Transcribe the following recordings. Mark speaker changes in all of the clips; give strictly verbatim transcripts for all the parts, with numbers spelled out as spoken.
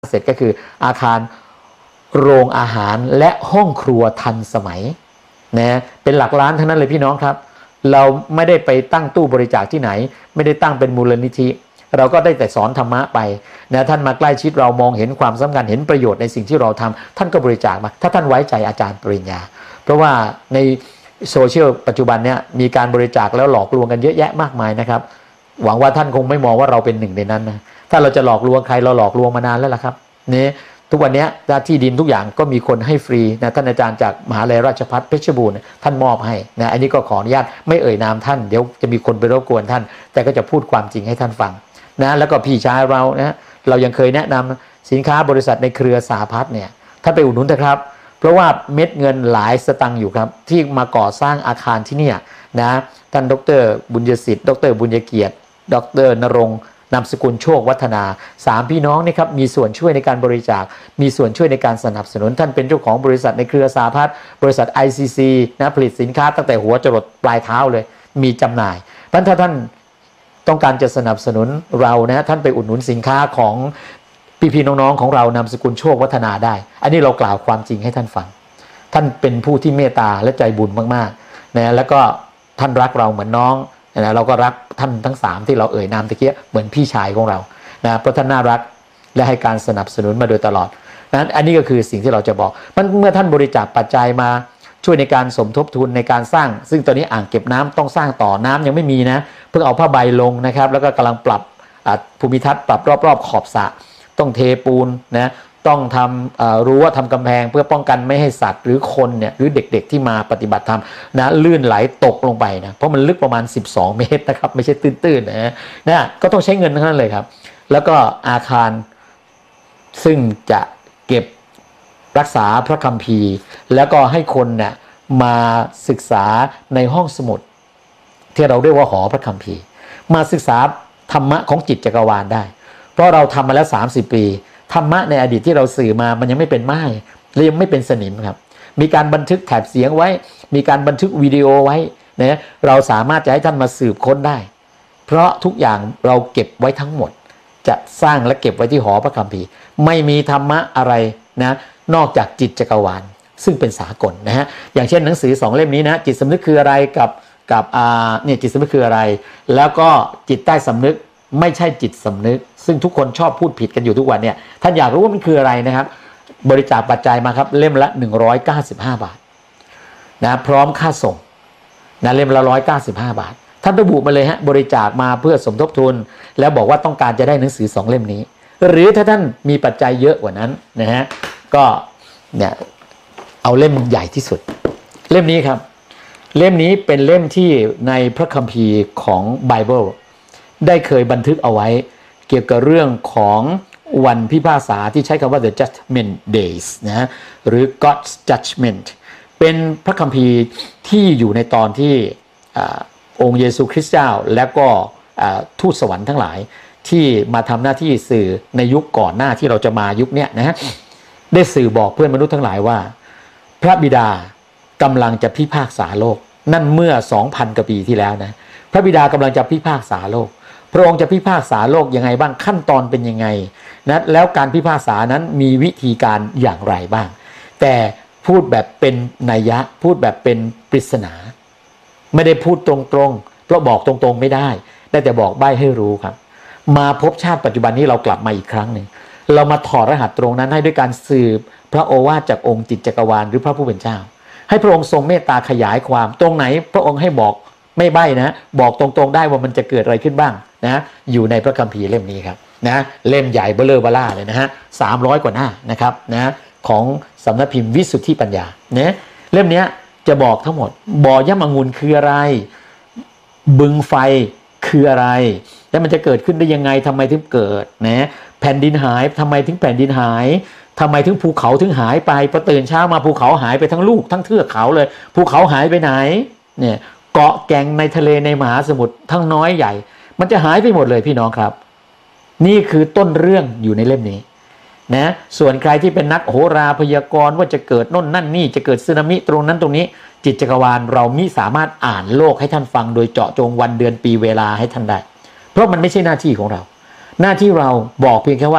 Speaker 1: เสร็จก็คืออาคารโรงอาหารและห้องครัวทันสมัยนะเป็นหลักล้านทั้งนั้นเลยพี่น้องครับเราไม่ได้ไปตั้งตู้บริจาคที่ไหนไม่ได้ตั้งเป็นมูลนิธิเราก็ได้แต่สอนธรรมะไปนะท่านมาใกล้ชิดเรามองเห็นความสำคัญเห็นประโยชน์ในสิ่งที่เราทำท่านก็บริจาคมาถ้าท่านไว้ใจอาจารย์ปริญญาเพราะว่าในโซเชียลปัจจุบันเนี้ยมีการบริจาคแล้วหลอกลวงกันเยอะแยะมากมายนะครับหวังว่าท่านคงไม่มองว่าเราเป็นหนึ่งในนั้นนะถ้าเราจะหลอกลวงใครเราหลอกลวงมานานแล้วล่ะครับนี่ทุกวันนี้ที่ดินทุกอย่างก็มีคนให้ฟรีนะท่านอาจารย์จากมหาวิทยาลัยราชภัฏเพชรบูรณ์ท่านมอบให้นะอันนี้ก็ขออนุญาตไม่เอ่ยนามท่านเดี๋ยวจะมีคนไปรบกวนท่านแต่ก็จะพูดความจริงให้ท่านฟังนะแล้วก็พี่ชายเรานะเรายังเคยแนะนำสินค้าบริษัทในเครือสหพัฒน์เนี่ยท่านไปอุดหนุนเถอะครับเพราะว่าเม็ดเงินหลายสตังค์อยู่ครับที่มาก่อสร้างอาคารที่นี่นะท่านดร.บุญยสิทธิ์ดร.บุญยเกียรติดร.ณรงค์นามสกุลโชควัฒนาสามพี่น้องนี่ครับมีส่วนช่วยในการบริจาคมีส่วนช่วยในการสนับสนุนท่านเป็นเจ้าของบริษัทในเครือสหพัฒน์บริษัท ไอ ซี ซี นะผลิตสินค้าตั้งแต่หัวจรดปลายเท้าเลยมีจำหน่ายเพราะถ้าท่านต้องการจะสนับสนุนเรานะท่านไปอุดหนุนสินค้าของพี่ๆน้องๆของเรานามสกุลโชควัฒนาได้อันนี้เรากล่าวความจริงให้ท่านฟังท่านเป็นผู้ที่เมตตาและใจบุญมากๆนะแล้วก็ท่านรักเราเหมือนน้องนะเราก็รักท่านทั้งสามที่เราเอ่ยนามตะเกียเหมือนพี่ชายของเรานะเพราะท่านน่ารักและให้การสนับสนุนมาโดยตลอดนั้นอันนี้ก็คือสิ่งที่เราจะบอกมันเมื่อท่านบริจาคปัจจัยมาช่วยในการสมทบทุนในการสร้างซึ่งตอนนี้อ่างเก็บน้ำต้องสร้างต่อน้ำยังไม่มีนะเพิ่งเอาผ้าใบลงนะครับแล้วก็กำลังปรับภูมิทัศน์ปรับรอบๆขอบสระต้องเทปูนนะต้องทำรั้วทำกำแพงเพื่อป้องกันไม่ให้สัตว์หรือคนเนี่ยหรือเด็กๆที่มาปฏิบัติธรรมนะลื่นไหลตกลงไปนะเพราะมันลึกประมาณสิบสองเมตรนะครับไม่ใช่ตื้นๆนะนะก็ต้องใช้เงินทั้งนั้นเลยครับแล้วก็อาคารซึ่งจะเก็บรักษาพระคัมภีร์แล้วก็ให้คนเนี่ยมาศึกษาในห้องสมุดที่เราเรียกว่าหอพระคัมภีร์มาศึกษาธรรมะของจิตจักรวาลได้เพราะเราทำมาแล้วสามสิบปีธรรมะในอดีตที่เราสื่อมามันยังไม่เป็นไม้และยังไม่เป็นสนิมครับมีการบันทึกแถบเสียงไว้มีการบันทึกวิดีโอไว้นะเราสามารถจะให้ท่านมาสืบค้นได้เพราะทุกอย่างเราเก็บไว้ทั้งหมดจะสร้างและเก็บไว้ที่หอพระคัมภีร์ไม่มีธรรมะอะไรนะนอกจากจิตจักรวาลซึ่งเป็นสากลนะฮะอย่างเช่นหนังสือสองเล่มนี้นะจิตสำนึกคืออะไรกับกับอ่าเนี่ยจิตสำนึกคืออะไรแล้วก็จิตใต้สำนึกไม่ใช่จิตสำนึกซึ่งทุกคนชอบพูดผิดกันอยู่ทุกวันเนี่ยท่านอยากรู้ว่ามันคืออะไรนะครับบริจาคปัจจัยมาครับเล่มละหนึ่งร้อยเก้าสิบห้าบาทนะพร้อมค่าส่งนะเล่มละหนึ่งร้อยเก้าสิบห้าบาทท่านระบุมาเลยฮะบริจาคมาเพื่อสมทบทุนแล้วบอกว่าต้องการจะได้หนังสือสองเล่มนี้หรือถ้าท่านมีปัจจัยเยอะกว่านั้นนะฮะก็เนี่ยเอาเล่มใหญ่ที่สุดเล่มนี้ครับเล่มนี้เป็นเล่มที่ในพระคัมภีร์ของไบเบิลได้เคยบันทึกเอาไว้เกี่ยวกับเรื่องของวันพิพากษาที่ใช้คำว่า the judgment days นะหรือ God's judgment เป็นพระคัมภีร์ที่อยู่ในตอนที่องค์เยซูคริสต์เจ้าและก็ทูตสวรรค์ทั้งหลายที่มาทำหน้าที่สื่อในยุคก่อนหน้าที่เราจะมายุคนี้นะฮะได้สื่อบอกเพื่อนมนุษย์ทั้งหลายว่าพระบิดากำลังจะพิพากษาโลกนั่นเมื่อ สองพัน กว่าปีที่แล้วนะพระบิดากำลังจะพิพากษาโลกพระองค์จะพิพากษาโลกยังไงบ้างขั้นตอนเป็นยังไงนะแล้วการพิพากษานั้นมีวิธีการอย่างไรบ้างแต่พูดแบบเป็นนัยยะพูดแบบเป็นปริศนาไม่ได้พูดตรงๆเพราะบอกตรงๆไม่ได้ได้แต่บอกใบ้ให้รู้ครับมาพบชาติปัจจุบันนี้เรากลับมาอีกครั้งหนึ่งเรามาถอดรหัสตรงนั้นให้ด้วยการสืบพระโอวาทจากองค์จิตจักรวาลหรือพระผู้เป็นเจ้าให้พระองค์ทรงเมตตาขยายความตรงไหนพระองค์ให้บอกไม่ใบ้นะบอกตรงๆได้ว่ามันจะเกิดอะไรขึ้นบ้างนะอยู่ในพระคัมภีร์เล่มนี้ครับนะเล่มใหญ่เบลอเบล่าเลยนะฮะสามร้อยกว่าหน้านะครับนะของสำนักพิมพ์วิสุทธิปัญญาเนี่ยเล่มนี้จะบอกทั้งหมดบ่อย่ำองุ่นคืออะไรบึงไฟคืออะไรแล้วมันจะเกิดขึ้นได้ยังไงทำไมถึงเกิดนะแผ่นดินหายทำไมถึงแผ่นดินหายทำไมถึงภูเขาถึงหายไปพอตื่นเช้ามาภูเขาหายไปทั้งลูกทั้งเทือกเขาเลยภูเขาหายไปไหนเนี่ยเกาะแก่งในทะเลในมหาสมุทรทั้งน้อยใหญ่มันจะหายไปหมดเลยพี่น้องครับนี่คือต้นเรื่องอยู่ในเล่มนี้นะส่วนใครที่เป็นนักโหราพยากรณ์ว่าจะเกิดโน่นนั่นนี่จะเกิดสึนามิตรงนั้นตรงนี้จิตจักรวาลเรามิสามารถอ่านโลกให้ท่านฟังโดยเจาะจงวันเดือนปีเวลาให้ท่านได้เพราะมันไม่ใช่หน้าที่ของเราหน้าที่เราบอกเพียงแค่ว่า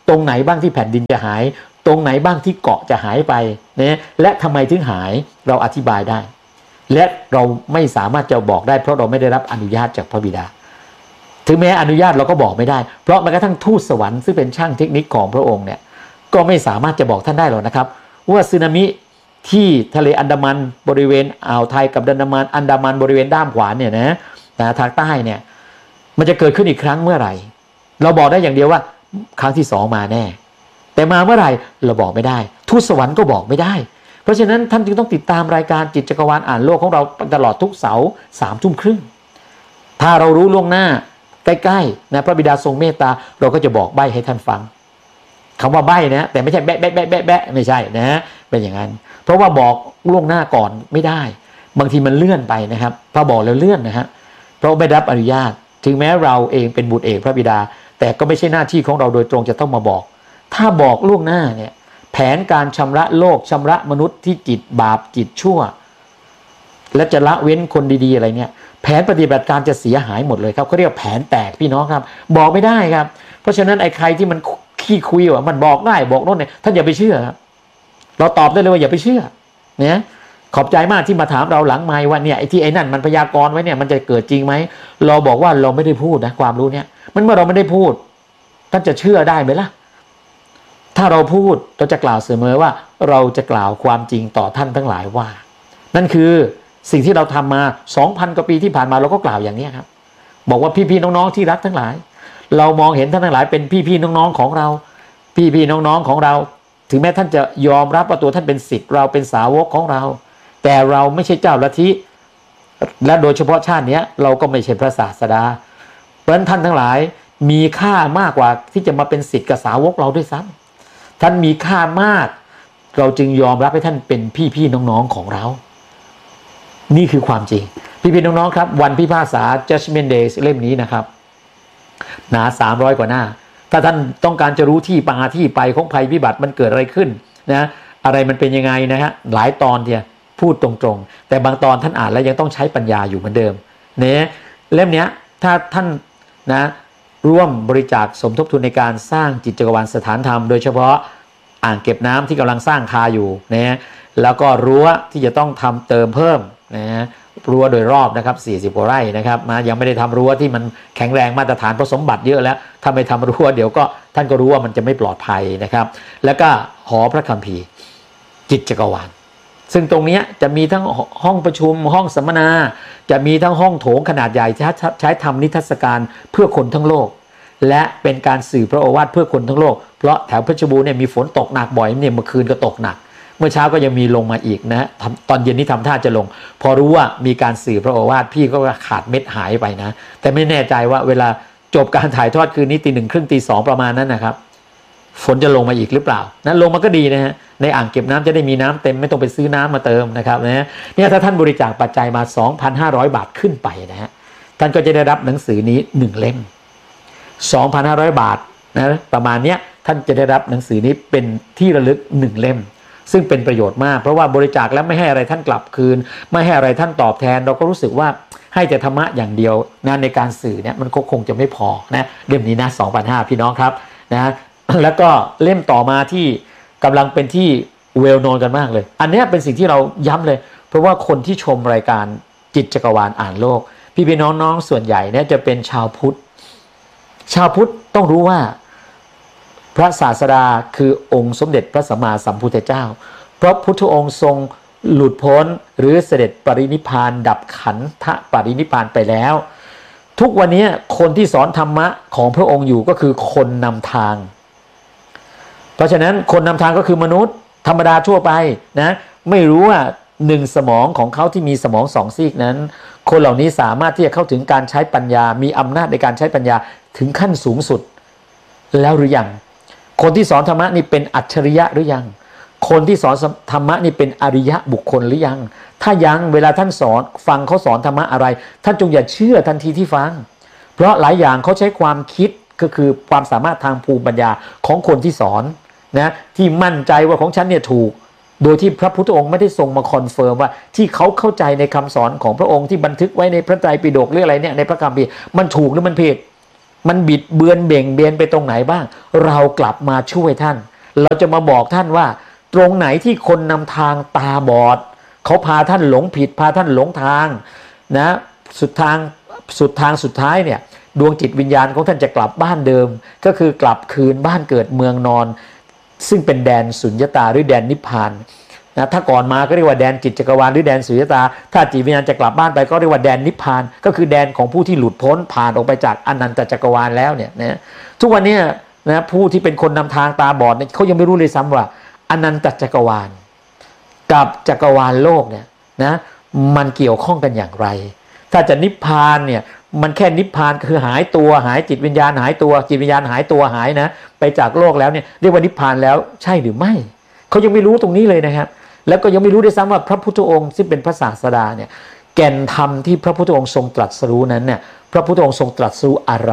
Speaker 1: ตรงไหนบ้างที่แผ่นดินจะหายตรงไหนบ้างที่เกาะจะหายไปนะและทำไมถึงหายเราอธิบายได้และเราไม่สามารถจะบอกได้เพราะเราไม่ได้รับอนุญาตจากพระบิดาถึงแม้อนุญาตเราก็บอกไม่ได้เพราะแม้กระทั่งทูตสวรรค์ซึ่งเป็นช่างเทคนิคของพระองค์เนี่ยก็ไม่สามารถจะบอกท่านได้หรอกนะครับว่าสึนามิที่ทะเลอันดามันบริเวณอ่าวไทยกับอันดามันอันดามันบริเวณด้ามขวาเนี่ยนะนะทางใต้เนี่ยมันจะเกิดขึ้นอีกครั้งเมื่อไหร่เราบอกได้อย่างเดียวว่าครั้งที่สองมาแน่แต่มาเมื่อไหร่เราบอกไม่ได้ทูตสวรรค์ก็บอกไม่ได้เพราะฉะนั้นท่านจึงต้องติดตามรายการจิตจักรวาลอ่านโลกของเราตลอดทุกเสาร์สามทุ่มครึ่งถ้าเรารู้ล่วงหน้าใกล้ๆนะพระบิดาทรงเมตตาเราก็จะบอกใบ้ให้ท่านฟังคำว่าใบ้นะแต่ไม่ใช่แบะแบะแบะแบะแบะไม่ใช่นะเป็นอย่างนั้นเพราะว่าบอกล่วงหน้าก่อนไม่ได้บางทีมันเลื่อนไปนะครับพอบอกแล้วเลื่อนนะฮะเพราะไม่ได้รับอนุญาตถึงแม้เราเองเป็นบุตรเอกพระบิดาแต่ก็ไม่ใช่หน้าที่ของเราโดยตรงจะต้องมาบอกถ้าบอกล่วงหน้าเนี่ยแผนการชำระโลกชำระมนุษย์ที่จิตบาปจิตชั่วและจะละเว้นคนดีๆอะไรเนี่ยแผนปฏิบัติการจะเสียหายหมดเลยครับเขาเรียกแผนแตกพี่น้องครับบอกไม่ได้ครับเพราะฉะนั้นไอ้ใครที่มันขี้คุยว่ามันบอกได้บอกโน่นเนี่ยท่านอย่าไปเชื่อครับเราตอบได้เลยว่าอย่าไปเชื่อเนี่ยขอบใจมากที่มาถามเราหลังไมค์ว่าเนี่ยไอ้ที่ไอ้นั่นมันพยากรณ์ไว้เนี่ยมันจะเกิดจริงไหมเราบอกว่าเราไม่ได้พูดนะความรู้เนี่ยมันเมื่อเราไม่ได้พูดท่านจะเชื่อได้ไหมล่ะถ้าเราพูดเราจะกล่าวเสมอว่าเราจะกล่าวความจริงต่อท่านทั้งหลายว่านั่นคือสิ่งที่เราทำมา สองพัน กว่าปีที่ผ่านมาเราก็กล่าวอย่างนี้ครับบอกว่าพี่ๆน้องๆที่รักทั้งหลายเรามองเห็นท่านทั้งหลายเป็นพี่ๆน้องๆของเราพี่ๆน้องๆของเราถึงแม้ท่านจะยอมรับว่าตัวท่านเป็นศิษย์เราเป็นสาวกของเราแต่เราไม่ใช่เจ้าลัทธิและโดยเฉพาะชาตินี้เราก็ไม่ใช่พระศาสดาเพราะฉะนั้นท่านทั้งหลายมีค่ามากกว่าที่จะมาเป็นศิษย์กับสาวกเราด้วยซ้ำท่านมีค่ามากเราจึงยอมรับให้ท่านเป็นพี่ๆน้องๆของเรานี่คือความจริงพี่ๆน้องๆครับวันพิพากษา Judgment Day เล่มนี้นะครับหนาสามร้อยกว่าหน้าถ้าท่านต้องการจะรู้ที่มาที่ไปของภัยพิบัติมันเกิดอะไรขึ้นนะอะไรมันเป็นยังไงนะฮะหลายตอนเนี่ยพูดตรงๆแต่บางตอนท่านอ่านแล้วยังต้องใช้ปัญญาอยู่เหมือนเดิมเนี่ยเล่มนี้ถ้าท่านนะร่วมบริจาคสมทบทุนในการสร้างจิตจักรวาลสถานธรรมโดยเฉพาะอ่างเก็บน้ำที่กำลังสร้างคาอยู่นะแล้วก็รั้วที่จะต้องทำเติมเพิ่มนะรั้วโดยรอบนะครับสี่สิบกว่าไร่นะครับมายังไม่ได้ทำรั้วที่มันแข็งแรงมาตรฐานผสมบัติเยอะแล้วถ้าไม่ทำรั้วเดี๋ยวก็ท่านก็รู้ว่ามันจะไม่ปลอดภัยนะครับแล้วก็หอพระคัมภีร์จิตจักรวาลซึ่งตรงนี้จะมีทั้งห้องประชุมห้องสัมมนาจะมีทั้งห้องโถงขนาดใหญ่ที่ใช้ทำนิทรรศการเพื่อคนทั้งโลกและเป็นการสื่อพระโอวาทเพื่อคนทั้งโลกเพราะแถวเพชรบูรณ์เนี่ยมีฝนตกหนักบ่อยเนี่ยเมื่อคืนก็ตกหนักเมื่อเช้าก็ยังมีลงมาอีกนะตอนเย็นนี้ทำท่าจะลงพอรู้ว่ามีการสื่อพระโอวาทพี่ก็ขาดเม็ดหายไปนะแต่ไม่แน่ใจว่าเวลาจบการถ่ายทอดคืนนี้ตีหนึ่งครึ่งตีสองประมาณนั้นนะครับฝนจะลงมาอีกหรือเปล่านั้นลงมาก็ดีนะฮะในอ่างเก็บน้ำจะได้มีน้ำเต็มไม่ต้องไปซื้อน้ำมาเติมนะครับนะเนี่ยถ้าท่านบริจาคปัจจัยมา สองพันห้าร้อย บาทขึ้นไปนะฮะท่านก็จะได้รับหนังสือนี้หนึ่งเล่ม สองพันห้าร้อย บาทนะประมาณเนี้ยท่านจะได้รับหนังสือนี้เป็นที่ระลึกหนึ่งเล่มซึ่งเป็นประโยชน์มากเพราะว่าบริจาคแล้วไม่ให้อะไรท่านกลับคืนไม่ให้อะไรท่านตอบแทนเราก็รู้สึกว่าให้แต่ธรรมะอย่างเดียวนะในการสื่อเนี่ยมันก็คงจะไม่พอนะเล่มนี้นะ สองพันห้าร้อย พี่น้องครับนะแล้วก็เล่มต่อมาที่กำลังเป็นที่เวลโนนกันมากเลยอันนี้เป็นสิ่งที่เราย้ำเลยเพราะว่าคนที่ชมรายการจิตจักรวาลอ่านโลกพี่พี่น้องๆส่วนใหญ่เนี่ยจะเป็นชาวพุทธชาวพุทธต้องรู้ว่าพระศาสดาคือองค์สมเด็จพระสัมมาสัมพุทธเจ้าเพราะพุทธองค์ทรงหลุดพ้นหรือเสด็จปรินิพพานดับขันธปรินิพพานไปแล้วทุกวันนี้คนที่สอนธรรมะของพระองค์อยู่ก็คือคนนำทางเพราะฉะนั้นคนนำทางก็คือมนุษย์ธรรมดาทั่วไปนะไม่รู้ว่าหนึ่งสมองของเขาที่มีสมองสองซีกนั้นคนเหล่านี้สามารถที่จะเข้าถึงการใช้ปัญญามีอำนาจในการใช้ปัญญาถึงขั้นสูงสุดแล้วหรือยังคนที่สอนธรรมะนี่เป็นอัจฉริยะหรือยังคนที่สอนธรรมะนี่เป็นอริยะบุคคลหรือยังถ้ายังเวลาท่านสอนฟังเขาสอนธรรมะอะไรท่านจงอย่าเชื่อทันทีที่ฟังเพราะหลายอย่างเขาใช้ความคิดก็คือความสามารถทางภูมิปัญญาของคนที่สอนนะที่มั่นใจว่าของฉันเนี่ยถูกโดยที่พระพุทธองค์ไม่ได้ทรงมาคอนเฟิร์มว่าที่เขาเข้าใจในคำสอนของพระองค์ที่บันทึกไว้ในพระไตรปิฎกหรืออะไรเนี่ยในพระคัมภีร์มันถูกหรือมันผิดมันบิดเบือนเบ่งเบนไปตรงไหนบ้างเรากลับมาช่วยท่านเราจะมาบอกท่านว่าตรงไหนที่คนนำทางตาบอดเขาพาท่านหลงผิดพาท่านหลงทางนะสุดทางสุดทางสุดท้ายเนี่ยดวงจิตวิญญาณของท่านจะกลับบ้านเดิมก็คือกลับคืนบ้านเกิดเมืองนอนซึ่งเป็นแดนสุญญตาหรือแดนนิพพานนะถ้าก่อนมาก็เรียกว่าแดนจิตจักรวาลหรือแดนสุญญตาถ้าจิตวิญญาณจะกลับบ้านไปก็เรียกว่าแดนนิพพานก็คือแดนของผู้ที่หลุดพ้นผ่านออกไปจากอนันตจักรวาลแล้วเนี่ยนะทุกวันนี้นะผู้ที่เป็นคนนำทางตาบอดเนี่ยเขายังไม่รู้เลยซ้ำว่าอนันตจักรวาลกับจักรวาลโลกเนี่ยนะมันเกี่ยวข้องกันอย่างไรถ้าจะนิพพานเนี่ยมันแค่นิพพานคือหายตัวหายจิตวิญญาณหายตัวจิตวิญญาณหายตัวหายนะไปจากโลกแล้วเนี่ยเรียกว่านิพพานแล้วใช่หรือไม่เขายังไม่รู้ตรงนี้เลยนะครับแล้วก็ยังไม่รู้ด้วยซ้ำว่าพระพุทธองค์ซึ่งเป็นพระศาสดาเนี่ยแก่นธรรมที่พระพุทธองค์ทรงตรัสรู้นั้นเนี่ยพระพุทธองค์ทรงตรัสรู้อะไร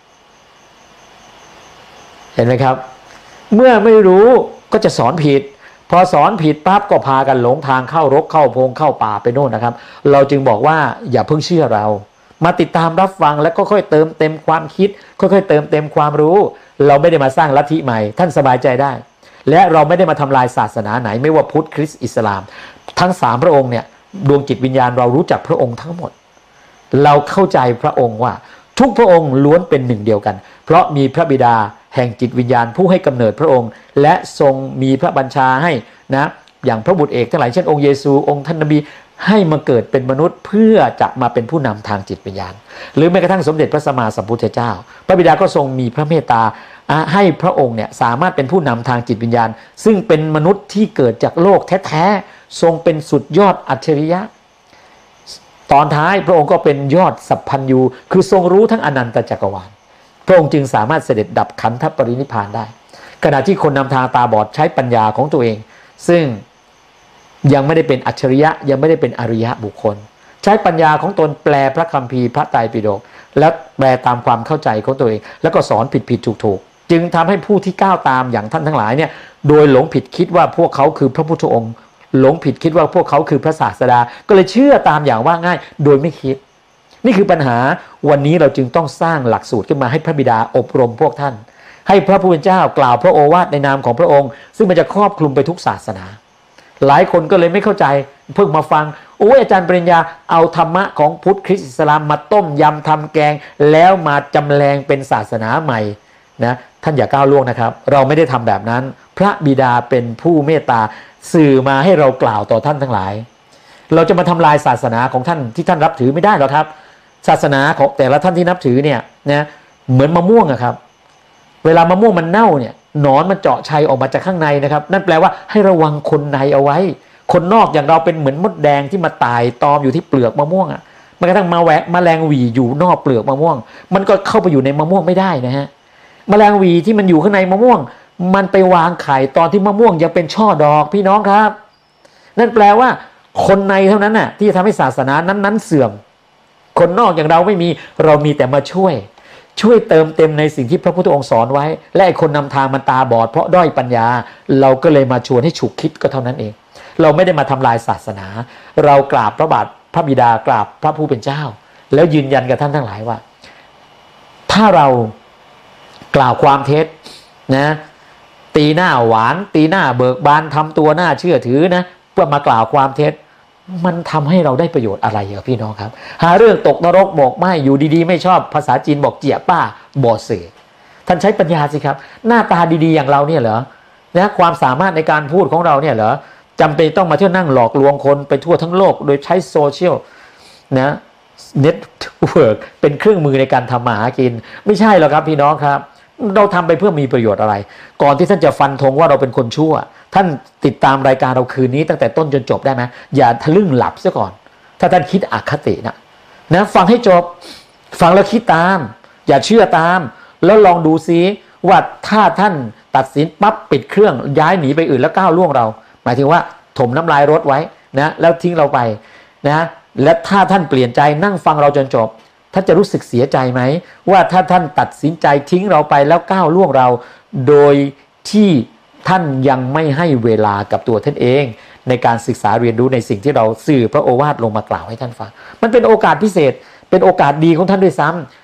Speaker 1: เห็นไหมครับเมื่อไม่รู้ก็จะสอนผิดพอสอนผิดปั๊บก็พากันหลงทางเข้ารกเข้าพงเข้าป่าไปโน่นนะครับเราจึงบอกว่าอย่าเพิ่งเชื่อเรามาติดตามรับฟังแล้วก็ค่อยเติมเต็มความคิดค่อยๆเติมเต็มความรู้เราไม่ได้มาสร้างลัทธิใหม่ท่านสบายใจได้และเราไม่ได้มาทำลายศาสนาไหนไม่ว่าพุทธคริสต์อิสลามทั้งสามพระองค์เนี่ยดวงจิตวิญญาณเรารู้จักพระองค์ทั้งหมดเราเข้าใจพระองค์ว่าทุกพระองค์ล้วนเป็นหนึ่งเดียวกันเพราะมีพระบิดาแห่งจิตวิญญาณผู้ให้กำเนิดพระองค์และทรงมีพระบัญชาให้นะอย่างพระบุตรเอกทั้งหลายเช่นองค์เยซูองค์ท่านนบีให้มาเกิดเป็นมนุษย์เพื่อจะมาเป็นผู้นำทางจิตวิญญาณหรือแม้กระทั่งสมเด็จพระสัมมาสัมพุทธเจ้าพระบิดาก็ทรงมีพระเมตตาให้พระองค์เนี่ยสามารถเป็นผู้นำทางจิตวิญญาณซึ่งเป็นมนุษย์ที่เกิดจากโลกแท้ๆทรงเป็นสุดยอดอัจฉริยะตอนท้ายพระองค์ก็เป็นยอดสัพพัญญูคือทรงรู้ทั้งอนันตจักรวาลพระองค์จึงสามารถเสด็จดับขันธปรินิพพานได้ขณะที่คนนำทางตาบอดใช้ปัญญาของตัวเองซึ่งยังไม่ได้เป็นอัจฉริยะยังไม่ได้เป็นอริยะบุคคลใช้ปัญญาของตนแปลพระคัมภีร์พระไตรปิฎกและแปลตามความเข้าใจของตัวเองแล้วก็สอนผิดผิดถูกถูกจึงทำให้ผู้ที่ก้าวตามอย่างท่านทั้งหลายเนี่ยโดยหลงผิดคิดว่าพวกเขาคือพระพุทธองค์หลงผิดคิดว่าพวกเขาคือพระศาสดาก็เลยเชื่อตามอย่างว่าง่ายโดยไม่คิดนี่คือปัญหาวันนี้เราจึงต้องสร้างหลักสูตรขึ้นมาให้พระบิดาอบรมพวกท่านให้พระผู้เป็นเจ้ากล่าวพระโอวาทในนามของพระองค์ซึ่งมันจะครอบคลุมไปทุกศาสนาหลายคนก็เลยไม่เข้าใจเพิ่งมาฟังโอ้ยอาจารย์ปริญญาเอาธรรมะของพุทธคริสต์อิสลามมาต้มยำทำแกงแล้วมาจำแรงเป็นศาสนาใหม่นะท่านอย่าก้าวล่วงนะครับเราไม่ได้ทำแบบนั้นพระบิดาเป็นผู้เมตตาสื่อมาให้เรากล่าวต่อท่านทั้งหลายเราจะมาทำลายศาสนาของท่านที่ท่านรับถือไม่ได้หรอกครับศาสนาของแต่ละท่านที่นับถือเนี่ยนะเหมือนมะม่วงอะครับเวลามะม่วงมันเน่าเนี่ยหนอนมันเจาะชัยออกมาจากข้างในนะครับนั่นแปลว่าให้ระวังคนในเอาไว้คนนอกอย่างเราเป็นเหมือนมดแดงที่มาตายตอมอยู่ที่เปลือกมะม่วงอะมันกระทั่งมาแวะแมลงหวีอยู่นอกเปลือกมะม่วงมันก็เข้าไปอยู่ในมะม่วงไม่ได้นะฮะแมลงหวีที่มันอยู่ข้างในมะม่วงมันไปวางไข่ตอนที่มะม่วงยังเป็นช่อดอกพี่น้องครับนั่นแปลว่าคนในเท่านั้นน่ะที่จะทำให้ศาสนานั้นๆเสื่อมคนนอกอย่างเราไม่มีเรามีแต่มาช่วยช่วยเติมเต็มในสิ่งที่พระพุทธองค์สอนไว้และไอ้คนนำทางมันตาบอดเพราะด้อยปัญญาเราก็เลยมาชวนให้ฉุกคิดก็เท่านั้นเองเราไม่ได้มาทำลายศาสนาเรากราบพระบาทพระบิดากราบพระผู้เป็นเจ้าแล้วยืนยันกับท่านทั้งหลายว่าถ้าเรากล่าวความเท็จนะตีหน้าหวานตีหน้าเบิกบานทำตัวหน้าเชื่อถือนะเพื่อมากล่าวความเท็จมันทำให้เราได้ประโยชน์อะไรเหรอพี่น้องครับหาเรื่องตกนรกบอกไม่อยู่ดีๆไม่ชอบภาษาจีนบอกเจี๋ยป้าบอเสท่านใช้ปัญญาสิครับหน้าตาดีๆอย่างเราเนี่ยเหรอนะความสามารถในการพูดของเราเนี่ยเหรอจำเป็นต้องมาเที่ยวนั่งหลอกลวงคนไปทั่วทั้งโลกโดยใช้โซเชียลนะเน็ตเวิร์กเป็นเครื่องมือในการทำมาหากินไม่ใช่หรอกครับพี่น้องครับเราทำไปเพื่อมีประโยชน์อะไรก่อนที่ท่านจะฟันธงว่าเราเป็นคนชั่วท่านติดตามรายการเราคืนนี้ตั้งแต่ต้นจนจบได้ไหมอย่าทะลึ่งหลับซะก่อนถ้าท่านคิดอคตินะนะฟังให้จบฟังแล้วคิดตามอย่าเชื่อตามแล้วลองดูซิว่าถ้าท่านตัดสินปั๊บปิดเครื่องย้ายหนีไปอื่นแล้วก้าวล่วงเราหมายถึงว่าถมน้ำลายรถไว้นะแล้วทิ้งเราไปนะและถ้าท่านเปลี่ยนใจนั่งฟังเราจนจบท่านจะรู้สึกเสียใจไหมว่าถ้าท่านตัดสินใจทิ้งเราไปแล้วก้าวล่วงเราโดยที่ท่านยังไม่ให้เวลากับตัวท่านเองในการศึกษาเรียนรู้ในสิ่งที่เราสื่อพระโอวาทลงมากล่าวให้ท่านฟังมันเป็นโอกาสพิเศษเป็นโอกาสดีของท่านด้วยซ้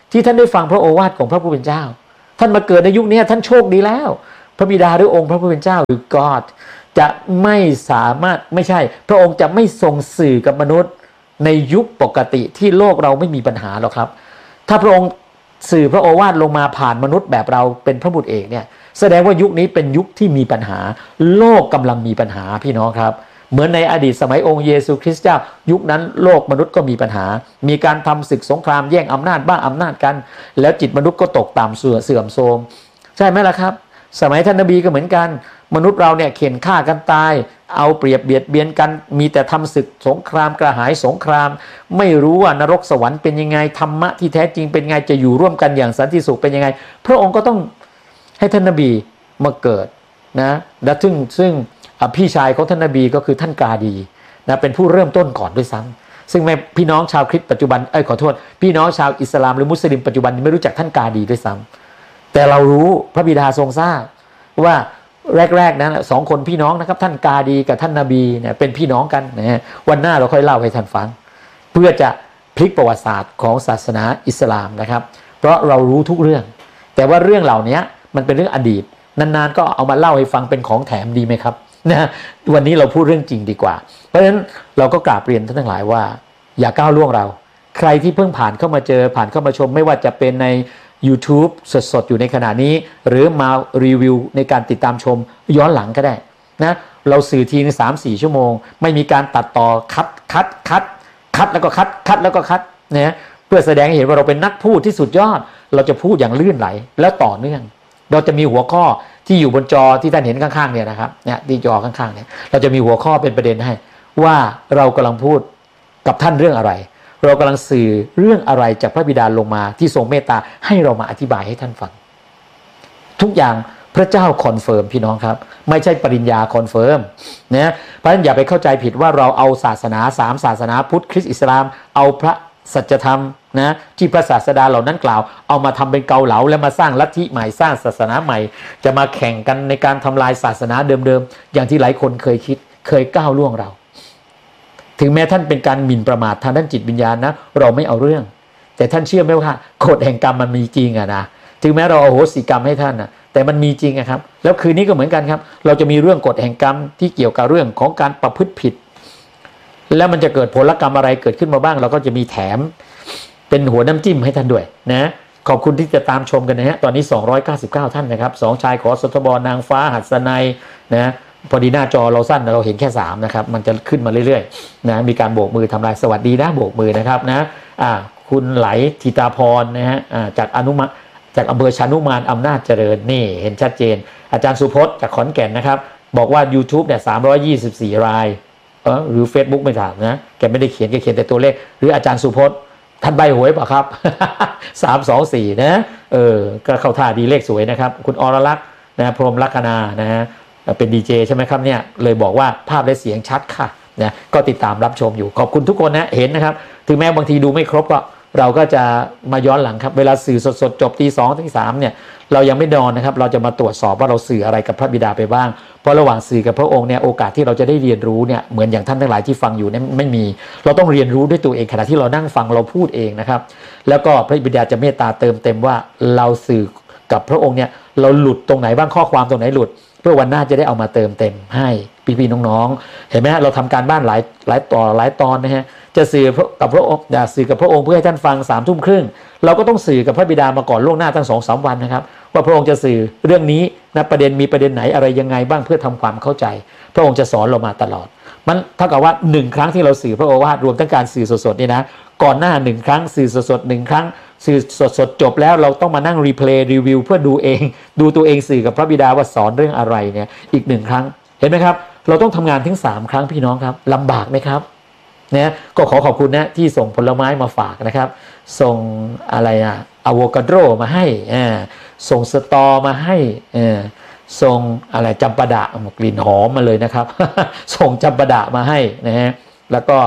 Speaker 1: ที่ท่านได้ฟังพระโอวาทของพระผู้เป็นเจ้าท่านมาเกิดในยุคนี้ท่านโชคดีแล้วพระบิดาหรือองค์พระผู้เป็นเจ้าหรือ God จะไม่สามารถไม่ใช่พระองค์จะไม่ทรงสื่อกับมนุษย์ในยุคปกติที่โลกเราไม่มีปัญหาหรอกครับถ้าพระองค์สื่อพระโอวาทลงมาผ่านมนุษย์แบบเราเป็นพระบุตรเอกเนี่ยแสดงว่ายุคนี้เป็นยุคที่มีปัญหาโลกกำลังมีปัญหาพี่น้องครับเหมือนในอดีตสมัยองค์เยซูคริสต์เจ้ายุคนั้นโลกมนุษย์ก็มีปัญหามีการทำศึกสงครามแย่งอำนาจบ้าอำนาจกันแล้วจิตมนุษย์ก็ตกต่ำเสื่อเสื่อมโทรมใช่ไหมล่ะครับสมัยท่านนบีก็เหมือนกันมนุษย์เราเนี่ยเข็นฆ่ากันตายเอาเปรียบเบียดเบียนกันมีแต่ทำศึกสงครามกระหายสงครามไม่รู้ว่านรกสวรรค์เป็นยังไงธรรมะที่แท้จริงเป็นไงจะอยู่ร่วมกันอย่างสันติสุขเป็นยังไงพระองค์ก็ต้องให้ท่านนบีมาเกิดนะและซึ่งซึ่งพี่ชายของท่านนบีก็คือท่านกาดีนะเป็นผู้เริ่มต้นก่อนด้วยซ้ำซึ่งแม่พี่น้องชาวคริสต์ปัจจุบันเอ้ยขอโทษพี่น้องชาวอิสลามหรือมุสลิมปัจจุบันไม่รู้จักท่านกาดีด้วยซ้ำแต่เรารู้พระบิดาทรงทราบว่าแรกๆนั้นสองคนพี่น้องนะครับท่านกาดีกับท่านนบีเนี่ยเป็นพี่น้องกันนะฮะวันหน้าเราค่อยเล่าให้ท่านฟังเพื่อจะพลิกประวัติศาสตร์ของศาสนาอิสลามนะครับเพราะเรารู้ทุกเรื่องแต่ว่าเรื่องเหล่านี้มันเป็นเรื่องอดีตนานๆก็เอามาเล่าให้ฟังเป็นของแถมดีไหมครับนะวันนี้เราพูดเรื่องจริงดีกว่าเพราะฉะนั้นเราก็กราบเรียนท่านทั้งหลายว่าอย่าก้าวล่วงเราใครที่เพิ่งผ่านเข้ามาเจอผ่านเข้ามาชมไม่ว่าจะเป็นใน YouTube สดๆอยู่ในขณะนี้หรือมารีวิวในการติดตามชมย้อนหลังก็ได้นะเราสื่อทีนึง สามถึงสี่ ชั่วโมงไม่มีการตัดต่อคัดคัดคัดคัดแล้วก็คัดคัดแล้วก็คัดนะเพื่อแสดงให้เห็นว่าเราเป็นนักพูดที่สุดยอดเราจะพูดอย่างลื่นไหลแล้วต่อเนื่องเราจะมีหัวข้อที่อยู่บนจอที่ท่านเห็นข้างๆเนี่ยนะครับเนี่ยที่จอข้างๆเนี่ยเราจะมีหัวข้อเป็นประเด็นให้ว่าเรากำลังพูดกับท่านเรื่องอะไรเรากำลังสื่อเรื่องอะไรจากพระบิดาลงมาที่ทรงเมตตาให้เรามาอธิบายให้ท่านฟังทุกอย่างพระเจ้าคอนเฟิร์มพี่น้องครับไม่ใช่ปริญญาคอนเฟิร์มนะเพราะฉะนั้นอย่าไปเข้าใจผิดว่าเราเอาศาสนาสามศาสนาพุทธคริสต์อิสลามเอาพระสัจธรรมนะที่พระศาสดาเหล่านั้นกล่าวเอามาทำเป็นเกาเหลาแล้วมาสร้างลัทธิใหม่สร้างศาสนาใหม่จะมาแข่งกันในการทำลายศาสนาเดิมๆอย่างที่หลายคนเคยคิดเคยก้าวล่วงเราถึงแม้ท่านเป็นการหมิ่นประมาททางด้านจิตวิญญาณนะเราไม่เอาเรื่องแต่ท่านเชื่อไหมว่ากฎแห่งกรรมมันมีจริงอะนะถึงแม้เราอโหสิกรรมให้ท่านนะแต่มันมีจริงอะครับแล้วคืนนี้ก็เหมือนกันครับเราจะมีเรื่องกฎแห่งกรรมที่เกี่ยวกับเรื่องของการประพฤติผิดแล้วมันจะเกิดผลกรรมอะไรเกิดขึ้นมาบ้างเราก็จะมีแถมเป็นหัวน้ำจิ้มให้ท่านด้วยนะขอบคุณที่จะตามชมกันนะฮะตอนนี้สองร้อยเก้าสิบเก้าท่านนะครับสองชายขอสทบนางฟ้าหัสนัยนะพอดีหน้าจอเราสั้นเราเห็นแค่สามนะครับมันจะขึ้นมาเรื่อยๆนะมีการโบกมือทำลายสวัสดีนะโบกมือนะครับนะอ่าคุณไหลธิตาพรนะฮะอ่าจากอนุมาจากอำเภอชานุมานอำนาจเจริญนี่เห็นชัดเจนอาจารย์สุพจน์จากขอนแก่นนะครับบอกว่า YouTube เนี่ยสามร้อยยี่สิบสี่รายเออหรือ Facebook ไม่ถามนะแกไม่ได้เขียนแกเขียนแต่ตัวเลขหรืออาจารย์สุพจน์ท่านใบหวยป่ะครับ สาม สอง สี่นะเออก็เข้าท่าดีเลขสวยนะครับคุณอรลักษณ์นะพรหมลัคนานะฮะเป็นดีเจใช่ไหมครับเนี่ยเลยบอกว่าภาพและเสียงชัดค่ะนะก็ติดตามรับชมอยู่ขอบคุณทุกคนนะเห็นนะครับถึงแม้บางทีดูไม่ครบก็เราก็จะมาย้อนหลังครับเวลาสื่อสดๆจบตีสองตีสามเนี่ยเรายังไม่นอนนะครับเราจะมาตรวจสอบว่าเราสื่ออะไรกับพระบิดาไปบ้างเพราะระหว่างสื่อกับพระองค์เนี่ยโอกาสที่เราจะได้เรียนรู้เนี่ยเหมือนอย่างท่านทั้งหลายที่ฟังอยู่เนี่ยไม่มีเราต้องเรียนรู้ด้วยตัวเองขณะที่เรานั่งฟังเราพูดเองนะครับแล้วก็พระบิดาจะเมตตาเติมเต็มว่าเราสื่อกับพระองค์เนี่ยเราหลุดตรงไหนบ้างข้อความตรงไหนหลุดเพื่อวันหน้าจะได้เอามาเติมเต็มให้พี่ๆน้องๆเห็นไหมฮะเราทำการบ้านหลายหลายต่อหลายตอนนะฮะจะสื่อกับพระองค์อย่าสื่อกับพระองค์เพื่อให้ท่านฟังสามทุ่มครึ่งเราก็ต้องสื่อกับพระบิดามาก่อนล่วงหน้าตั้งสองสามวันนะครับว่าพระองค์จะสื่อเรื่องนี้นะประเด็นมีประเด็นไหนอะไรยังไงบ้างเพื่อทำความเข้าใจพระองค์จะสอนเรามาตลอดมันเท่ากับว่าหนึ่งครั้งที่เราสื่อพระโอวาทรวมทั้งการสื่อสดๆนี่นะก่อนหน้าหนึ่งครั้งสื่อสดๆหนึ่งครั้งสื่อสดๆจบแล้วเราต้องมานั่งรีเพลย์รีวิวเพื่อดูเองดูตัวเองสื่อกับพระบิดาว่าสอนเรื่องอะไรเนี่ยอีกหนึ่งครั้งเห็นไหมครับเราต้องทำงานถึงสามครั้งพี่น้องครับลำบากไหมครับนะก็ขอขอบคุณนะที่ส่งผลไม้มาฝากนะครับส่งอะไรอะอะโวคาโดมาให้อ่าส่งสตอมาให้อ่าส่งอะไรจำปาดะกลิ่นหอมมาเลยนะครับ ส่งจำปาดะมาให้นะฮะแล้วก็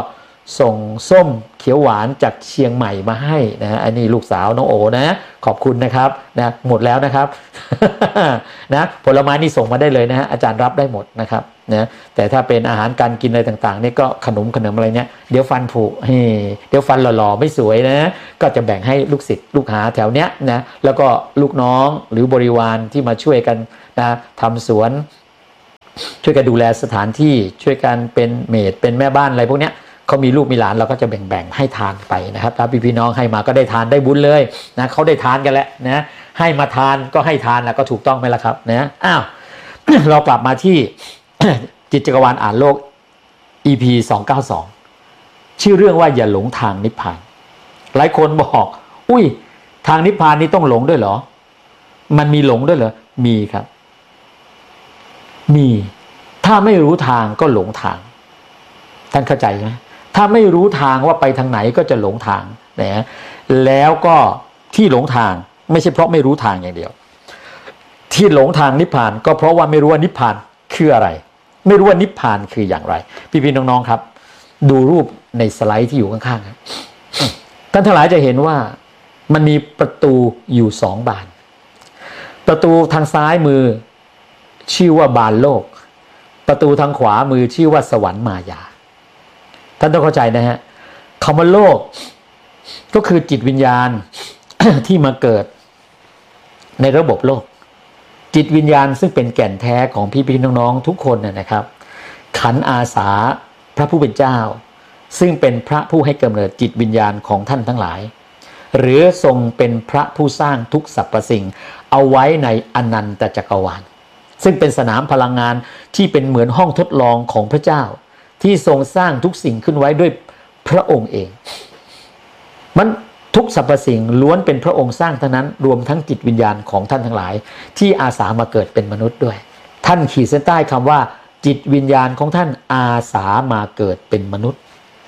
Speaker 1: ส่งส้มเขียวหวานจากเชียงใหม่มาให้นะอันนี้ลูกสาวน้องโอนะขอบคุณนะครับนะหมดแล้วนะครับ นะผลไม้นี่ส่งมาได้เลยนะฮะอาจารย์รับได้หมดนะครับนะแต่ถ้าเป็นอาหารการกินอะไรต่างๆนี่ก็ขนมขนมอะไรเนี่ยเดี๋ยวฟันผุเฮ้เดี๋ยวฟันหล่อๆไม่สวยนะก็จะแบ่งให้ลูกศิษย์ลูกหาแถวเนี้ยนะแล้วก็ลูกน้องหรือบริวารที่มาช่วยกันนะทำสวนช่วยกันดูแลสถานที่ช่วยกันเป็นเมดเป็นแม่บ้านอะไรพวกเนี้ยเขามีลูกมีหลานเราก็จะแบ่งๆให้ทานไปนะครับถ้าพี่พี่น้องให้มาก็ได้ทานได้บุญเลยนะเขาได้ทานกันแล้วนะให้มาทานก็ให้ทานแล้วก็ถูกต้องไหมล่ะครับนะอ้าว เรากลับมาที่ จิตจักรวาลอ่านโลก อี พี สองเก้าสองชื่อเรื่องว่าอย่าหลงทางนิพพานหลายคนบอกอุ้ยทางนิพพานนี้ต้องหลงด้วยเหรอมันมีหลงด้วยเหรอมีครับมีถ้าไม่รู้ทางก็หลงทางท่านเข้าใจไหมถ้าไม่รู้ทางว่าไปทางไหนก็จะหลงทางนะแล้วก็ที่หลงทางไม่ใช่เพราะไม่รู้ทางอย่างเดียวที่หลงทางนิพพานก็เพราะว่าไม่รู้ว่านิพพานคืออะไรไม่รู้ว่านิพพานคืออย่างไรพี่ๆน้องๆครับดูรูปในสไลด์ที่อยู่ข้างๆครับท่านทั้งหลายจะเห็นว่ามันมีประตูอยู่สองบานประตูทางซ้ายมือชื่อว่าบานโลกประตูทางขวามือชื่อว่าสวรรค์มายาท่านต้องเข้าใจนะฮะคำว่าโลกก็คือจิตวิญญาณ ที่มาเกิดในระบบโลกจิตวิญญาณซึ่งเป็นแก่นแท้ของพี่ๆน้องๆทุกคนนะครับขันอาสาพระผู้เป็นเจ้าซึ่งเป็นพระผู้ให้กำเนิดจิตวิญญาณของท่านทั้งหลายหรือทรงเป็นพระผู้สร้างทุกสรรพสิ่งเอาไว้ในอนันตจักรวาลซึ่งเป็นสนามพลังงานที่เป็นเหมือนห้องทดลองของพระเจ้าที่ทรงสร้างทุกสิ่งขึ้นไว้ด้วยพระองค์เองมันทุกสรรพสิ่งล้วนเป็นพระองค์สร้างทั้งนั้นรวมทั้งจิตวิญญาณของท่านทั้งหลายที่อาสามาเกิดเป็นมนุษย์ด้วยท่านขีดเส้นใต้คำว่าจิตวิญญาณของท่านอาสามาเกิดเป็นมนุษย์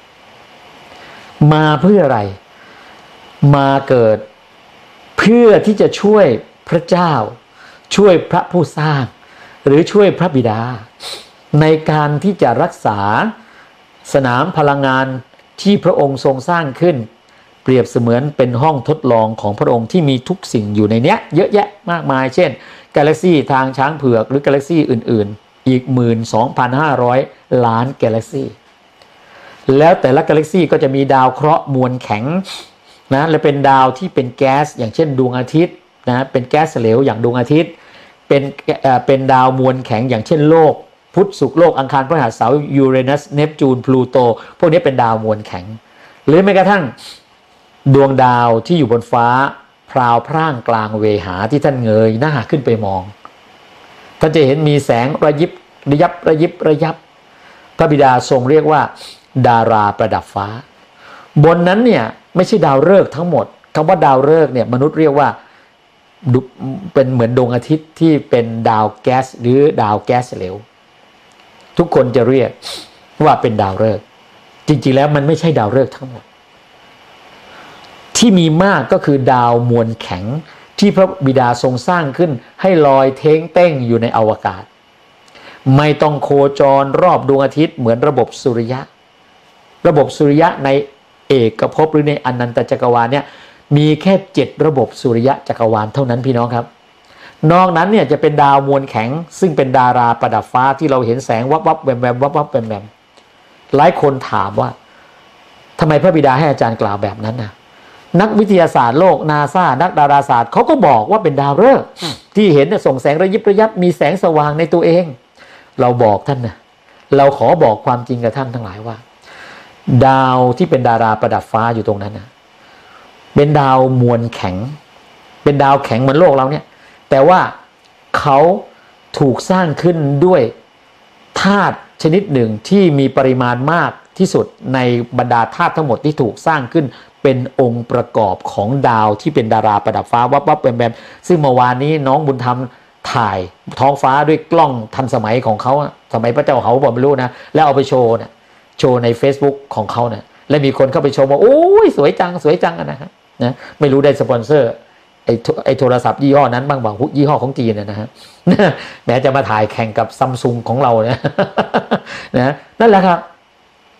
Speaker 1: มาเพื่ออะไรมาเกิดเพื่อที่จะช่วยพระเจ้าช่วยพระผู้สร้างหรือช่วยพระบิดาในการที่จะรักษาสนามพลังงานที่พระองค์ทรงสร้างขึ้นเปรียบเสมือนเป็นห้องทดลองของพระองค์ที่มีทุกสิ่งอยู่ในเนี้ยเยอะแยะมากมายเช่นกาแล็กซี่ทางช้างเผือกหรือกาแล็กซี่อื่นๆอีก หนึ่งหมื่นสองพันห้าร้อย ล้านกาแล็กซี่แล้วแต่ละกาแล็กซี่ก็จะมีดาวเคราะห์มวลแข็งนะและเป็นดาวที่เป็นแก๊สอย่างเช่นดวงอาทิตย์นะเป็นแก๊สเหลวอย่างดวงอาทิตย์เป็นเอ่อเป็นดาวมวลแข็งอย่างเช่นโลกพุธศุกร์โลกอังคารพฤหัสเสาร์ยูเรนัสเนปจูนพลูโตพวกนี้เป็นดาวมวลแข็งหรือแม้กระทั่งดวงดาวที่อยู่บนฟ้าพราวพร่างกลางเวหาที่ท่านเงยหน้าขึ้นไปมองท่านจะเห็นมีแสงระยิบระยับระยิบระยับพระบิดาทรงเรียกว่าดาราประดับฟ้าบนนั้นเนี่ยไม่ใช่ดาวฤกษ์ทั้งหมดคำว่าดาวฤกษ์เนี่ยมนุษย์เรียกว่าเป็นเหมือนดวงอาทิตย์ที่เป็นดาวแก๊สหรือดาวแก๊สเหลวทุกคนจะเรียกว่าเป็นดาวฤกษ์จริงๆแล้วมันไม่ใช่ดาวฤกษ์ทั้งหมดที่มีมากก็คือดาวมวลแข็งที่พระบิดาทรงสร้างขึ้นให้ลอยเท้งเต้งอยู่ในอวกาศไม่ต้องโคจรรอบดวงอาทิตย์เหมือนระบบสุริยะระบบสุริยะในเอกภพหรือในอนันตจักรวาลเนี่ยมีแค่เจ็ดระบบสุริยะจักรวาลเท่านั้นพี่น้องครับนอกนั้นเนี่ยจะเป็นดาวมวลแข็งซึ่งเป็นดาราประดับฟ้าที่เราเห็นแสงวับวับแวมแวมวับวับแวมแวมหลายคนถามว่าทำไมพระบิดาให้อาจารย์กล่าวแบบนั้นนะนักวิทยาศาสตร์โลกนาซานักดาราศาสตร์เขาก็บอกว่าเป็นดาวฤกษ์ที่เห็นส่งแสงระยิบระยับมีแสงสว่างในตัวเองเราบอกท่านนะเราขอบอกความจริงกับท่านทั้งหลายว่าดาวที่เป็นดาราประดับฟ้าอยู่ตรงนั้นนะเป็นดาวมวลแข็งเป็นดาวแข็งเหมือนโลกเราเนี่ยแต่ว่าเขาถูกสร้างขึ้นด้วยธาตุชนิดหนึ่งที่มีปริมาณมากที่สุดในบรรดาธาตุทั้งหมดที่ถูกสร้างขึ้นเป็นองค์ประกอบของดาวที่เป็นดาราประดับฟ้าวับวับแวมแวมซึ่งเมื่อวานนี้น้องบุญธรรมถ่ายท้องฟ้าด้วยกล้องทันสมัยของเขาสมัยพระเจ้าเขาบอกไม่รู้นะแล้วเอาไปโชว์นะโชว์ใน Facebook ของเขาเนี่ยและมีคนเข้าไปชมว่าโอ้ยสวยจังสวยจังนะฮะนะไม่รู้ได้สปอนเซอร์ไอ้ไอ้โทรศัพท์ยี่ห้อนั้นบ้างบอกยี่ห้อของจีนนะฮะแม้จะมาถ่ายแข่งกับซัมซุงของเราเนี่ยนะนั่นแหละครับ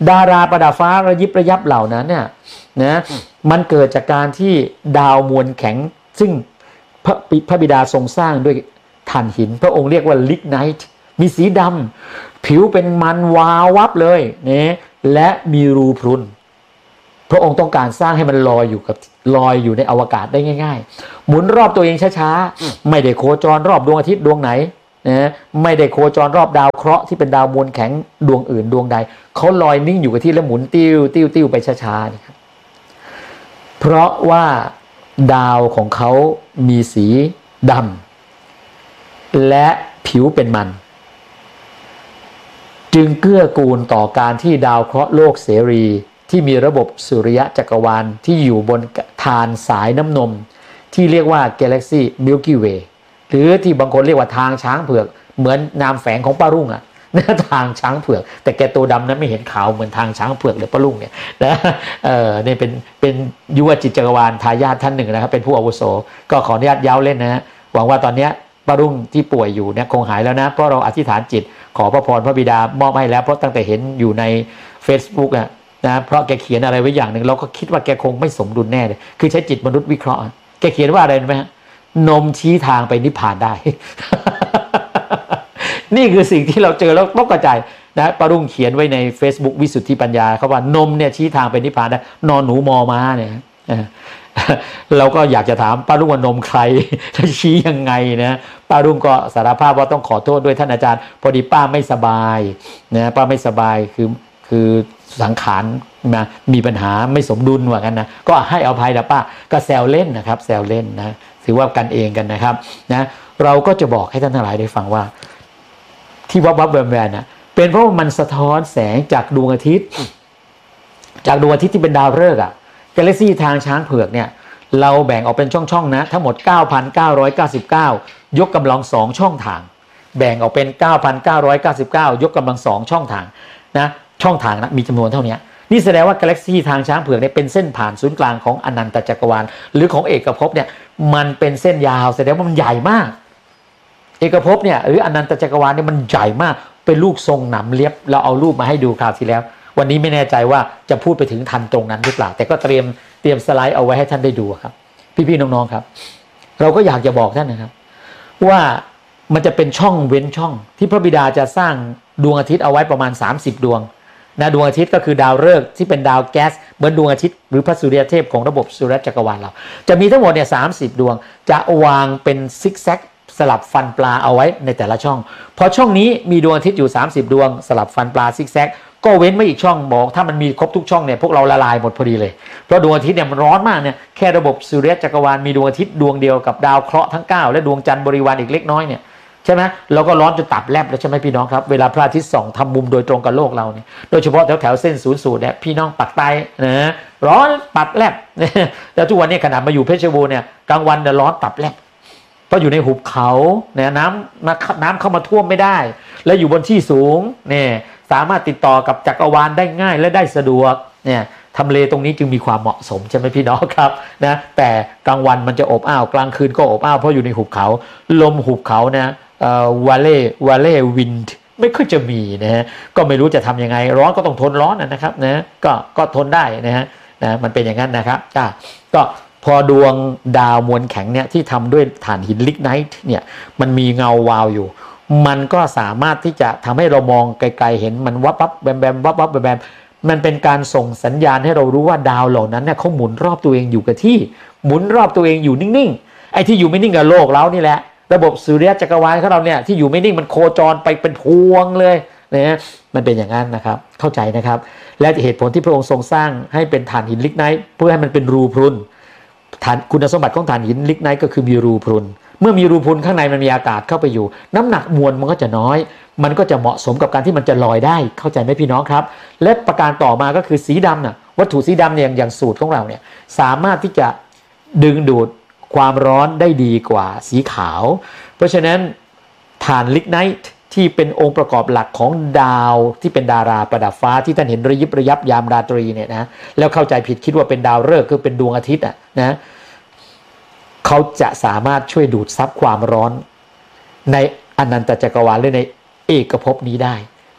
Speaker 1: ดาราประดับฟ้าระยิบระยับเหล่านั้นเนี่ยนะมันเกิดจากการที่ดาวมวลแข็งซึ่งพระพระบิดาทรงสร้างด้วยถ่านหินพระองค์เรียกว่าลิกไนท์มีสีดำผิวเป็นมันวาววับเลยเนี่ยและมีรูพรุนพระองค์ต้องการสร้างให้มันลอยอยู่กับลอยอยู่ในอวกาศได้ง่ายๆหมุนรอบตัวเองช้าๆไม่ได้โคจรรอบดวงอาทิตย์ดวงไหนนะไม่ได้โคจรรอบดาวเคราะห์ที่เป็นดาวมวลแข็งดวงอื่นดวงใดเขาลอยนิ่งอยู่กับที่แล้วหมุนติ้วติ้วติ้วไปช้าๆนี่ครับเพราะว่าดาวของเขามีสีดำและผิวเป็นมันจึงเกื้อกูลต่อการที่ดาวเคราะห์โลกเสรีที่มีระบบสุริยะจักรวาลที่อยู่บนฐานสายน้ำนมที่เรียกว่า Galaxy Milky Way หรือที่บางคนเรียกว่าทางช้างเผือกเหมือนนามแฝงของป้ารุ่งอะนะทางช้างเผือกแต่แกตัวดำนั้นไม่เห็นขาวเหมือนทางช้างเผือกเลยป้ารุ่งเนี่ยนะเออเนี่ยเป็นเป็นยุวจิตจักรวาลทายาทท่านหนึ่งนะครับเป็นผู้อาวุโสก็ขออนุญาตย้ำเล่นนะหวังว่าตอนนี้ป้ารุ่งที่ป่วยอยู่เนี่ยคงหายแล้วนะเพราะเราอธิษฐานจิตขอพระพรพระบิดามอบให้แล้วเพราะตั้งแต่เห็นอยู่ใน Facebook อ่ะนะเพราะแกเขียนอะไรไว้อย่างหนึ่งเราก็คิดว่าแกคงไม่สมดุลแน่เลยคือใช้จิตมนุษย์วิเคราะห์แกเขียนว่าอะไรรู้ไหมฮะนมชี้ทางไปนิพพานได้ นี่คือสิ่งที่เราเจอแล้วตกกระจายนะป้ารุ่งเขียนไว้ใน Facebook วิสุทธิปัญญาเขาว่านมเนี่ยชี้ทางไปนิพพานได้นอนหนูมอม้าเนี่ยเราก็อยากจะถามป้ารุ่งว่านมใครชี้ยังไงนะป้ารุ่งก็สารภาพว่าต้องขอโทษด้วยท่านอาจารย์พอดีป้าไม่สบายนะป้าไม่สบายคือคือสังขารมามีปัญหาไม่สมดุลว่ากันนะก็ให้อภัยนะป้าก็แซวเล่นนะครับแซวเล่นนะถือว่ากันเองกันนะครับนะเราก็จะบอกให้ท่านทั้งหลายได้ฟังว่าที่วับวับแวมแวมนะเป็นเพราะว่ามันสะท้อนแสงจากดวงอาทิตย์จากดวงอาทิตย์ที่เป็นดาวฤกษ์อะกาแล็กซี่ทางช้างเผือกเนี่ยเราแบ่งออกเป็นช่องๆนะทั้งหมด เก้าพันเก้าร้อยเก้าสิบเก้า ยกกำลังสองช่องทางแบ่งออกเป็น เก้าพันเก้าร้อยเก้าสิบเก้า ยกกำลังสองช่องทางนะช่องทางนะมีจำนวนเท่านี้นี่แสดงว่ากาแล็กซี่ทางช้างเผือกเนี่ยเป็นเส้นผ่านศูนย์กลางของอนันตจักรวาลหรือของเอกภพเนี่ยมันเป็นเส้นยาวแสดงว่ามันใหญ่มากเอกภพเนี่ยหรืออนันตจักรวาลเนี่ยมันใหญ่มากเป็นลูกทรงหนำเลียบเราเอารูปมาให้ดูคราวที่แล้ววันนี้ไม่แน่ใจว่าจะพูดไปถึงทันตรงนั้นหรือเปล่าแต่ก็เตรียมเตรียมสไลด์เอาไว้ให้ท่านได้ดูครับพี่ๆน้องๆครับเราก็อยากจะบอกท่านนะครับว่ามันจะเป็นช่องเว้นช่องที่พระบิดาจะสร้างดวงอาทิตย์เอาไว้ประมาณสามสิบดวงนะดวงอาทิตย์ก็คือดาวฤกษ์ที่เป็นดาวแก๊สเหมือนดวงอาทิตย์หรือพระสุริยเทพของระบบสุริยจักรวาลเราจะมีทั้งหมดเนี่ยสามสิบดวงจะวางเป็นซิกแซกสลับฟันปลาเอาไว้ในแต่ละช่องพอช่องนี้มีดวงอาทิตย์อยู่สามสิบดวงสลับฟันปลาซิกแซกก็เว้นไม่อีกช่องบอกถ้ามันมีครบทุกช่องเนี่ยพวกเราละลายหมดพอดีเลยเพราะดวงอาทิตย์เนี่ยมันร้อนมากเนี่ยแค่ระบบสุริยจักรวาลมีดวงอาทิตย์ดวงเดียวกับดาวเคราะห์ทั้งเก้าและดวงจันทร์บริวารอีกเล็กน้อยเนี่ยใช่ไหมเราก็ร้อนจนตับแลบแล้วใช่ไหมพี่น้องครับเวลาพระอาทิตย์ส่องทำมุมโดยตรงกับโลกเราเนี่ยโดยเฉพาะแถวแถวเส้นศูนย์สูตรเนี่ยพี่น้องปักใต้นะร้อนตับแลบแล้วทุกวันนี้ขนาดมาอยู่เพชรบูรณ์เนี่ยกลางวันเนี่ยร้อนตับแลบเพราะอยู่ในหุบเขาเนี่ยน้ำมาน้ำเข้ามาท่วมไม่ได้แล้วอยู่บนที่สูงเนี่ยสามารถติดต่อกับจักรวาลได้ง่ายและได้สะดวกเนี่ยทำเลตรงนี้จึงมีความเหมาะสมใช่ไหมพี่น้องครับนะแต่กลางวันมันจะอบอ้าวกลางคืนก็อบอ้าวเพราะอยู่ในหุบเขาลมหุบเขานะเอ่อวาเล่วาเล่วินด์ไม่ค่อยจะมีนะฮะก็ไม่รู้จะทำยังไงร้อนก็ต้องทนร้อนนะครับนะก็ก็ทนได้นะฮะนะมันเป็นอย่างนั้นนะครับอ่ะก็พอดวงดาวมวลแข็งเนี่ยที่ทำด้วยถ่านหินลิกไนท์เนี่ยมันมีเงาวาวอยู่มันก็สามารถที่จะทำให้เรามองไกลๆเห็นมันวับวับแบมแบมวับวับแบมแบมมันเป็นการส่งสัญญาณให้เรารู้ว่าดาวเหล่านั้นเนี่ยเขาหมุนรอบตัวเองอยู่กับที่หมุนรอบตัวเองอยู่นิ่งๆไอ้ที่อยู่ไม่นิ่งกับโลกเรานี่แหละระบบสุริยะจักรวาลของเราเนี่ยที่อยู่ไม่นิ่งมันโคจรไปเป็นพวงเลยนะมันเป็นอย่างนั้นนะครับเข้าใจนะครับและเหตุผลที่พระองค์ทรงสร้างให้เป็นถ่านหินลิกไนท์เพื่อให้มันเป็นรูพรุนฐานคุณสมบัติของถ่านหินลิกไนท์ก็คือมีรูพรุนเมื่อมีรูพรุนข้างในมันมีอากาศเข้าไปอยู่น้ำหนักมวลมันก็จะน้อยมันก็จะเหมาะสมกับการที่มันจะลอยได้เข้าใจไหมพี่น้องครับและประการต่อมาก็คือสีดำน่ะวัตถุสีดำเนี่ยอย่างสูตรของเราเนี่ยสามารถที่จะดึงดูดความร้อนได้ดีกว่าสีขาวเพราะฉะนั้นถ่านลิกไนท์ที่เป็นองค์ประกอบหลักของดาวที่เป็นดาราประดับฟ้าที่ท่านเห็นระยิบระยับยามราตรีเนี่ยนะแล้วเข้าใจผิดคิดว่าเป็นดาวฤกษ์คือเป็นดวงอาทิตย์อ่ะนะเขาจะสามารถช่วยดูดซับความร้อนในอนันตจักรวาลหรือในเอกภพนี้ได้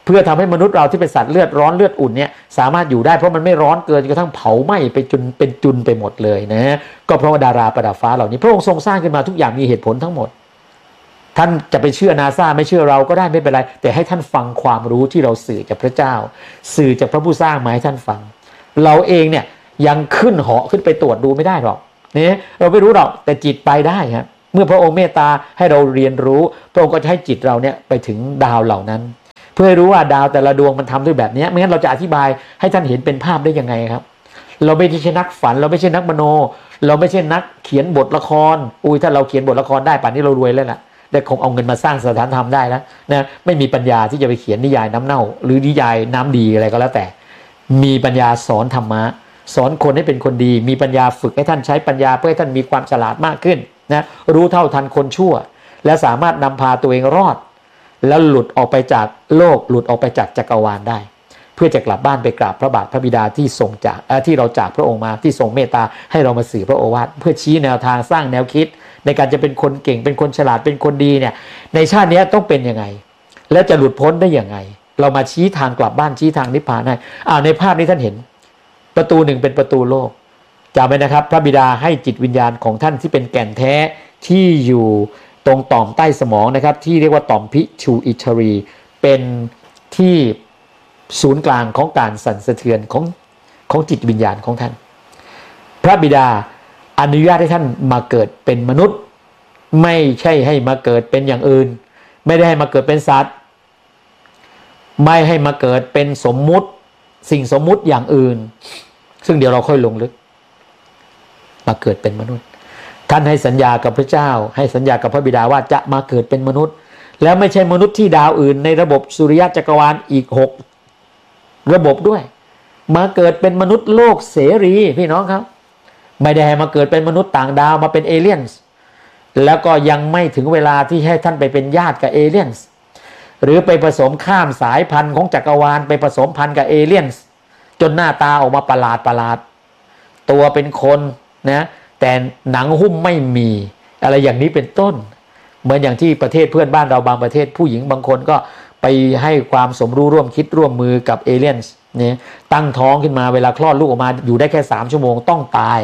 Speaker 1: เพื่อทำให้มนุษย์เราที่เป็นสัตว์เลือดร้อนเลือดอุ่นเนี่ยสามารถอยู่ได้เพราะมันไม่ร้อนเกินจนกระทั่งเผาไหม้ไปจนเป็นจุนไปหมดเลยนะก็เพราะว่าดาราประดับฟ้าเหล่านี้พระองค์ทรงสร้างขึ้นมาทุกอย่างมีเหตุผลทั้งหมดท่านจะไปเชื่อนาซาไม่เชื่อเราก็ได้ไม่เป็นไรแต่ให้ท่านฟังความรู้ที่เราสื่อจากพระเจ้าสื่อจากพระผู้สร้างมาให้ท่านฟังเราเองเนี่ยยังขึ้นเหาะขึ้นไปตรวจดูไม่ได้หรอกเนี่ยเราไม่รู้หรอกแต่จิตไปได้ครับเมื่อพระองค์เมตตาให้เราเรียนรู้พระองค์ก็จะให้จิตเราเนี่ยไปถึงดาวเหล่านั้นเพื่อให้รู้ว่าดาวแต่ละดวงมันทำด้วยแบบนี้ไม่งั้นเราจะอธิบายให้ท่านเห็นเป็นภาพได้ยังไงครับเราไม่ใช่นักฝันเราไม่ใช่นักมโนเราไม่ใช่นักเขียนบทละครอุ้ยถ้าเราเขียนบทละครได้ป่านนี้เรารวยแล้วล่ะได้คงเอาเงินมาสร้างสถานธรรมได้แล้วนะไม่มีปัญญาที่จะไปเขียนนิยายน้ำเน่าหรือนิยายน้ำดีอะไรก็แล้วแต่มีปัญญาสอนธรรมะสอนคนให้เป็นคนดีมีปัญญาฝึกให้ท่านใช้ปัญญาเพื่อให้ท่านมีความฉลาดมากขึ้นนะรู้เท่าทันคนชั่วและสามารถนำพาตัวเองรอดแล้วหลุดออกไปจากโลกหลุดออกไปจากจักรวาลได้เพื่อจะกลับบ้านไปกราบพระบาทพระบิดาที่ทรงจากที่เราจากพระองค์มาที่ทรงเมตตาให้เรามาสื่อพระโอวาทเพื่อชี้แนวทางสร้างแนวคิดในการจะเป็นคนเก่งเป็นคนฉลาดเป็นคนดีเนี่ยในชาตินี้ต้องเป็นยังไงแล้วจะหลุดพ้นได้ยังไงเรามาชี้ทางกลับบ้านชี้ทางนิพพานได้อ่าในภาพนี้ท่านเห็นประตูหนึ่งเป็นประตูโลกจำไว้นะครับพระบิดาให้จิตวิญญาณของท่านที่เป็นแก่นแท้ที่อยู่ตรงต่อมใต้สมองนะครับที่เรียกว่าต่อมพิชูอิทรีเป็นที่ศูนย์กลางของการสั่นสะเทือนของของจิตวิญญาณของท่านพระบิดาอนุญาตให้ท่านมาเกิดเป็นมนุษย์ไม่ใช่ให้มาเกิดเป็นอย่างอื่นไม่ได้ให้มาเกิดเป็นสัตว์ไม่ให้มาเกิดเป็นสมมุติสิ่งสมมุติอย่างอื่นซึ่งเดี๋ยวเราค่อยลงลึกมาเกิดเป็นมนุษย์ท่านให้สัญญากับพระเจ้าให้สัญญากับพระบิดาว่าจะมาเกิดเป็นมนุษย์แล้วไม่ใช่มนุษย์ที่ดาวอื่นในระบบสุริยะจักรวาลอีกหกระบบด้วยมาเกิดเป็นมนุษย์โลกเสรีพี่น้องครับไม่ได้ให้มาเกิดเป็นมนุษย์ต่างดาวมาเป็นเอเลี่ยนส์แล้วก็ยังไม่ถึงเวลาที่ให้ท่านไปเป็นญาติกับเอเลี่ยนส์หรือไปผสมข้ามสายพันธุ์ของจักรวาลไปผสมพันธุ์กับเอเลี่ยนส์จนหน้าตาออกมาประหลาดประหลาดตัวเป็นคนนะแต่หนังหุ้มไม่มีอะไรอย่างนี้เป็นต้นเหมือนอย่างที่ประเทศเพื่อนบ้านเราบางประเทศผู้หญิงบางคนก็ไปให้ความสมรู้ร่วมคิดร่วมมือกับเอเลี่ยนส์เนี่ยตั้งท้องขึ้นมาเวลาคลอดลูกออกมาอยู่ได้แค่สามชั่วโมงต้องตาย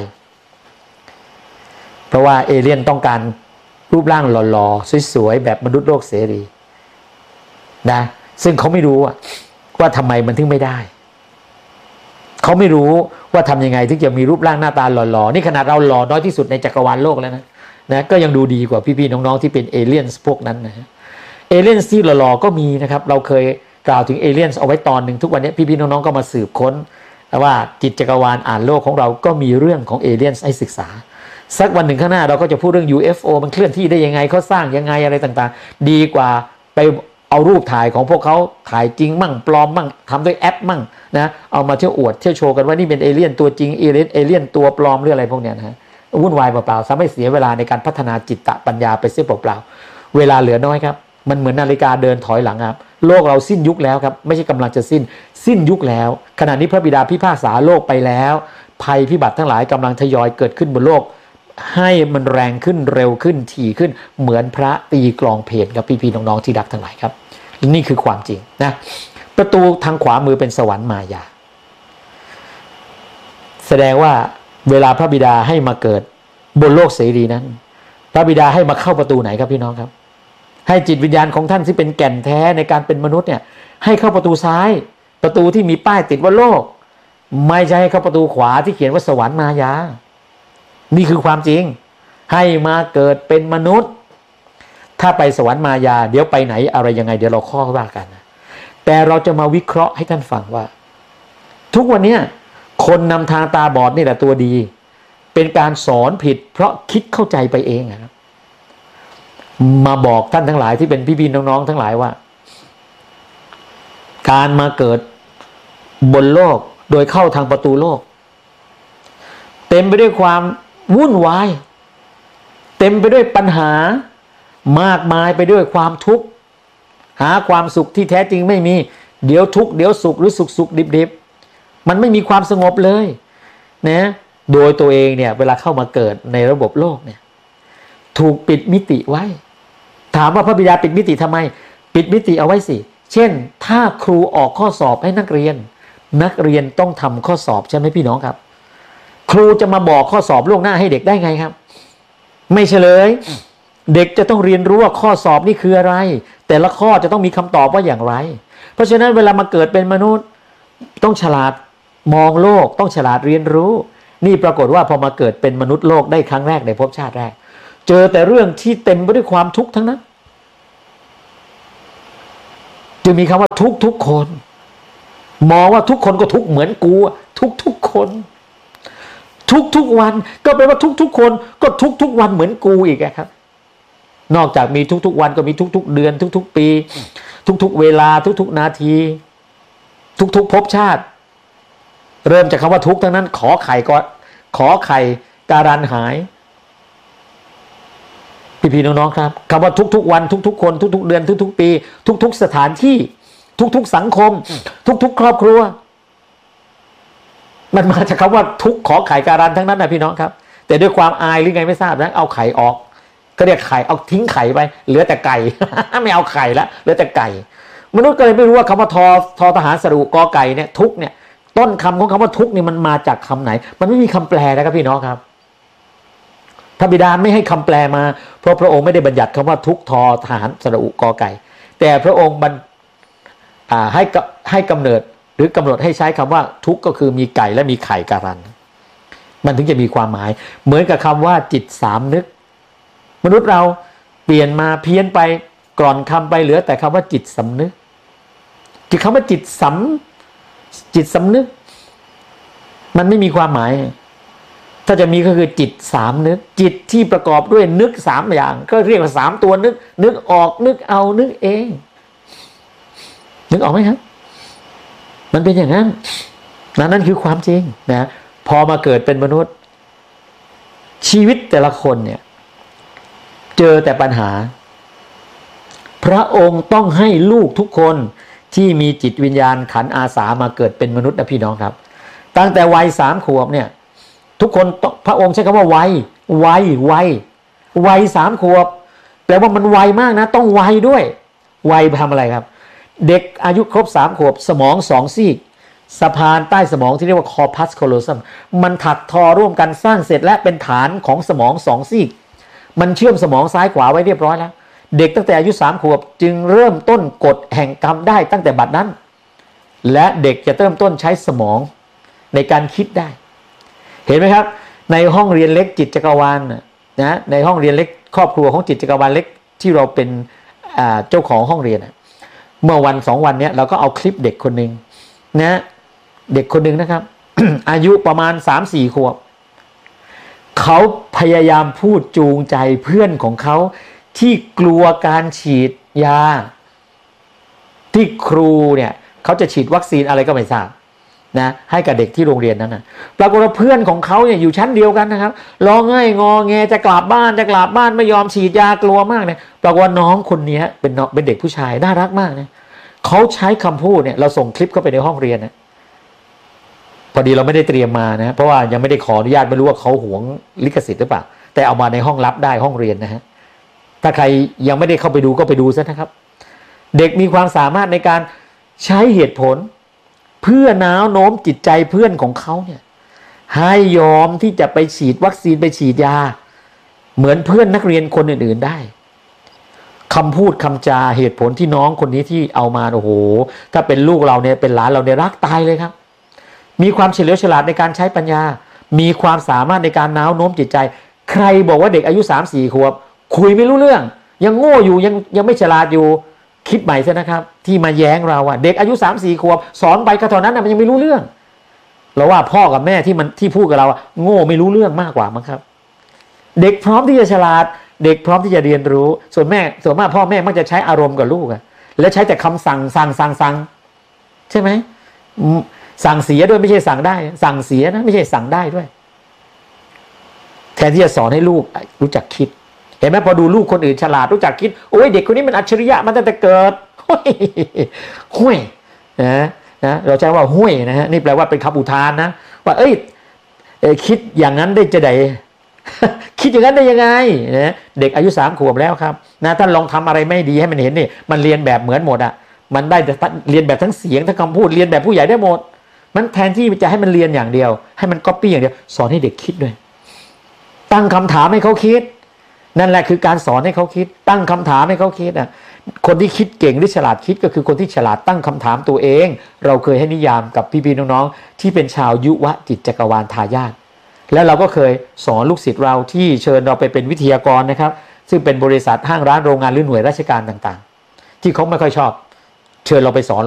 Speaker 1: เพราะว่าเอเลี่ยนต้องการรูปร่างหล่อๆสวยๆแบบมนุษย์โลกเสรีนะซึ่งเขาไม่รู้ว่าทำไมมันถึงไม่ได้เขาไม่รู้ว่าทำยังไงถึงจะมีรูปร่างหน้าตาหล่อๆนี่ขนาดเราหล่อน้อยที่สุดในจักรวาลโลกแล้วนะนะก็ยังดูดีกว่าพี่ๆน้องๆที่เป็นเอเลี่ยนพวกนั้นนะเอเลี่ยนที่หล่อๆก็มีนะครับเราเคยกล่าวถึงเอเลี่ยนเอาไว้ตอนหนึ่งทุกวันนี้พี่ๆน้องๆก็มาสืบค้นว่าจิตจักรวาลอ่านโลกของเราก็มีเรื่องของเอเลี่ยนให้ศึกษาสักวันหนึ่งข้างหน้าเราก็จะพูดเรื่อง ยู เอฟ โอ มันเคลื่อนที่ได้ยังไงเขาสร้างยังไงอะไรต่างๆดีกว่าไปเอารูปถ่ายของพวกเขาถ่ายจริงมั่งปลอมมั่งทำด้วยแอปมั่งนะเอามาเที่ยวอวดเที่ยวโชว์กันว่านี่เป็นเอเลี่ยนตัวจริงเอเลี่ยนเอเลี่ยนตัวปลอมหรืออะไรพวกเนี้ยนะฮะวุ่นวายเปล่าๆทำให้เสียเวลาในการพัฒนาจิตตปัญญาไปเสียเปล่าๆเวลาเหลือน้อยครับมันเหมือนนาฬิกาเดินถอยหลังครับโลกเราสิ้นยุคแล้วครับไม่ใช่กำลังจะสิ้นสิ้นยุคแล้วขณะนี้พระบิดาพิพากษาโลกไปแล้วภัยพิบัติทั้งหลายกำลังทยอยเกิดขึ้นบนโลกให้มันแรงขึ้นเร็วขึ้นถี่ขึ้นเหมือนพระตีกลองเพลงกับพี่ๆน้องๆที่รักทั้งหลายครับนี่คือความจริงนะประตูทางขวามือเป็นสวรรค์มายาแสดงว่าเวลาพระบิดาให้มาเกิดบนโลกเสรีนั้นพระบิดาให้มาเข้าประตูไหนครับพี่น้องครับให้จิตวิญญาณของท่านที่เป็นแก่นแท้ในการเป็นมนุษย์เนี่ยให้เข้าประตูซ้ายประตูที่มีป้ายติดว่าโลกไม่ใช่ให้เข้าประตูขวาที่เขียนว่าสวรรค์มายานี่คือความจริงให้มาเกิดเป็นมนุษย์ถ้าไปสวรรค์มายาเดี๋ยวไปไหนอะไรยังไงเดี๋ยวเราข้อว่ากันนะแต่เราจะมาวิเคราะห์ให้ท่านฟังว่าทุกวันนี้คนนำทางตาบอดนี่แหละตัวดีเป็นการสอนผิดเพราะคิดเข้าใจไปเองนะครับมาบอกท่านทั้งหลายที่เป็นพี่ๆน้องๆทั้งหลายว่าการมาเกิดบนโลกโดยเข้าทางประตูโลกเต็มไปด้วยความวุ่นวายเต็มไปด้วยปัญหามากมายไปด้วยความทุกข์หาความสุขที่แท้จริงไม่มีเดี๋ยวทุกข์เดี๋ยวสุขหรือสุขสุขดิบดิบมันไม่มีความสงบเลยนะโดยตัวเองเนี่ยเวลาเข้ามาเกิดในระบบโลกเนี่ยถูกปิดมิติไว้ถามว่าพระบิดาปิดมิติทำไมปิดมิติเอาไว้สิเช่นถ้าครูออกข้อสอบให้นักเรียนนักเรียนต้องทำข้อสอบใช่ไหมพี่น้องครับครูจะมาบอกข้อสอบล่วงหน้าให้เด็กได้ไงครับไม่เฉลยเด็กจะต้องเรียนรู้ว่าข้อสอบนี่คืออะไรแต่ละข้อจะต้องมีคำตอบว่าอย่างไรเพราะฉะนั้นเวลามาเกิดเป็นมนุษย์ต้องฉลาดมองโลกต้องฉลาดเรียนรู้นี่ปรากฏว่าพอมาเกิดเป็นมนุษย์โลกได้ครั้งแรกในภพชาติแรกเจอแต่เรื่องที่เต็มไปด้วยความทุกข์ทั้งนั้นจึงมีคำว่าทุกทุกคนมองว่าทุกคนก็ทุกเหมือนกูทุกทุกคนทุกทุกวันก็แปลว่าทุกทุกคนก็ทุกทุกวันเหมือนกูอีกครับนอกจากมีทุกๆวันก็มีทุกๆเดือนทุกๆปีทุกๆเวลาทุกๆนาทีทุกๆภพชาติเริ่มจากคำว่าทุกทั้งนั้นขอไข่ก็ขอไข่การันหายพี่ๆน้องๆครับคำว่าทุกๆวันทุกๆคนทุกๆเดือนทุกๆปีทุกๆสถานที่ทุกๆสังคมทุกๆครอบครัวมันมาจากคำว่าทุกขอไข่การันทั้งนั้นนะพี่น้องครับแต่ด้วยความอายหรือไงไม่ทราบนะเอาไข่ออกก็เรียกไข่เอาทิ้งไข่ไปเหลือแต่ไก่ ไม่เอาไข่ละเหลือแต่ไก่มนุษย์ก็เลยไม่รู้ว่าคำว่าทอทอทหารสระอุกอไก่เนี่ยทุกเนี่ยต้นคำของคำว่าทุกนี่มันมาจากคำไหนมันไม่มีคำแปลนะครับพี่น้องครับพระบิดาไม่ให้คำแปลมาเพราะพระองค์ไม่ได้บัญญัติคำว่าทุกทอทหารสระอุกอไก่แต่พระองค์บัญให้ให้กำเนิดหรือกำหนดให้ใช้คำว่าทุกก็คือมีไก่และมีไข่การันมันถึงจะมีความหมายเหมือนกับคำว่าจิตสามนึกมนุษย์เราเปลี่ยนมาเพี้ยนไปกร่อนคำไปเหลือแต่คำว่าจิตสำนึกจิตคำว่าจิตสำจิตสำนึกมันไม่มีความหมายถ้าจะมีก็คือจิตสามนึกจิตที่ประกอบด้วยนึกสามอย่างก็เรียกว่าสามตัวนึกนึกออกนึกเอานึกเองนึกออกไหมครับมันเป็นอย่างนั้นนั่นนั่นคือความจริงนะพอมาเกิดเป็นมนุษย์ชีวิตแต่ละคนเนี่ยเจอแต่ปัญหาพระองค์ต้องให้ลูกทุกคนที่มีจิตวิญญาณขันอาสามาเกิดเป็นมนุษย์นะพี่น้องครับตั้งแต่วัยสามขวบเนี่ยทุกคนพระองค์ใช้คำว่าวัยวัยวัยวัยสามขวบแปลว่ามันไวมากนะต้องไวด้วยไวทำอะไรครับเด็กอายุครบสามขวบสมองสองซีกสะพานใต้สมองที่เรียกว่าคอพัสโคโลซัมมันถักทอร่วมกันสร้างเสร็จและเป็นฐานของสมองสองซีกมันเชื่อมสมองซ้ายขวาไว้เรียบร้อยแล้วเด็กตั้งแต่อายุสามขวบจึงเริ่มต้นกฎแห่งกรรมได้ตั้งแต่บัดนั้นและเด็กจะเริ่มต้นใช้สมองในการคิดได้เห็นไหมครับในห้องเรียนเล็กจิตจักรวาลนะในห้องเรียนเล็กครอบครัวของจิตจักรวาลเล็กที่เราเป็นเจ้าของห้องเรียนเมื่อวันสองวันนี้เราก็เอาคลิปเด็กคนหนึ่งนะเด็กคนหนึ่งนะครับ อายุประมาณ สามสี่ ขวบเขาพยายามพูดจูงใจเพื่อนของเขาที่กลัวการฉีดยาที่ครูเนี่ยเขาจะฉีดวัคซีนอะไรก็ไม่ทราบนะให้กับเด็กที่โรงเรียนนั้นนะปรากฏว่าเพื่อนของเขาเนี่ยอยู่ชั้นเดียวกันนะครับร้องไห้งอแงจะกลับบ้านจะกลับบ้านไม่ยอมฉีดยากลัวมากเนี่ยปรากฏว่าน้องคนนี้เป็นน้องเป็นเด็กผู้ชายน่ารักมากนะเขาใช้คำพูดเนี่ยเราส่งคลิปเข้าไปในห้องเรียนนะพอดีเราไม่ได้เตรียมมานะเพราะว่ายังไม่ได้ขออนุญาตไม่รู้ว่าเขาหวงลิขสิทธิ์หรือเปล่าแต่เอามาในห้องลับได้ห้องเรียนนะฮะถ้าใครยังไม่ได้เข้าไปดูก็ไปดูซะนะครับเด็กมีความสามารถในการใช้เหตุผลเพื่อน้าวโน้มจิตใจเพื่อนของเขาเนี่ยให้ยอมที่จะไปฉีดวัคซีนไปฉีดยาเหมือนเพื่อนนักเรียนคนอื่นๆได้คำพูดคำจาเหตุผลที่น้องคนนี้ที่เอามาโอ้โหถ้าเป็นลูกเราเนี่ยเป็นหลานเราเนี่ยรักตายเลยครับมีความเฉลียวฉลาดในการใช้ปัญญามีความสามารถในการน้าวโน้มจิตใจใครบอกว่าเด็กอายุ สามสี่ ขวบคุยไม่รู้เรื่องยังโง่อยู่ยังยังไม่ฉลาดอยู่คิดใหม่ซะนะครับที่มาแย้งเราอ่ะเด็กอายุ สามสี่ ขวบสอนไปก็เท่านั้นนะมันยังไม่รู้เรื่องเราว่าพ่อกับแม่ที่มันที่พูดกับเราโง่ไม่รู้เรื่องมากกว่ามั้งครับเด็กพร้อมที่จะฉลาดเด็กพร้อมที่จะเรียนรู้ส่วนแม่ส่วนมากพ่อแม่มักจะใช้อารมณ์กับลูกอะแล้วใช้แต่คำสั่งสั่งสั่งสั่งใช่ไหมสั่งเสียด้วยไม่ใช่สั่งได้สั่งเสียนะไม่ใช่สั่งได้ด้วยแทนที่จะสอนให้ลูกรู้จักคิดเห็นไหมพอดูลูกคนอื่นฉลาดรู้จักคิดโอ้ยเด็กคนนี้มันอัจฉริยะมันตั้งแต่เกิดห้วยห้วยนะนะเราใช้ว่าห้วยนะฮะนี่แปลว่าเป็นคำอุทานนะว่าเอ้ยคิดอย่างนั้นได้จะได้ คิดอย่างนั้นได้ยังไงนะเด็กอายุสามขวบแล้วครับนะท่านลองทำอะไรไม่ดีให้มันเห็นนี่มันเรียนแบบเหมือนหมดอ่ะมันได้เรียนแบบทั้งเสียงทั้งคำพูดเรียนแบบผู้ใหญ่ได้หมดมันแทนที่จะให้มันเรียนอย่างเดียวให้มันก๊อปปี้อย่างเดียวสอนให้เด็กคิดด้วยตั้งคำถามให้เขาคิดนั่นแหละคือการสอนให้เขาคิดตั้งคำถามให้เขาคิดอ่ะคนที่คิดเก่งหรือฉลาดคิดก็คือคนที่ฉลาดตั้งคำถามตัวเองเราเคยให้นิยามกับพี่ๆน้องๆที่เป็นชาวยุวจิตจักรวาลทายาทแล้วเราก็เคยสอนลูกศิษย์เราที่เชิญเราไปเป็นวิทยากรนะครับซึ่งเป็นบริษัทห้างร้านโรงงานหรือหน่วยราชการต่างๆที่เขาไม่ค่อยชอบเชิญเราไปสอน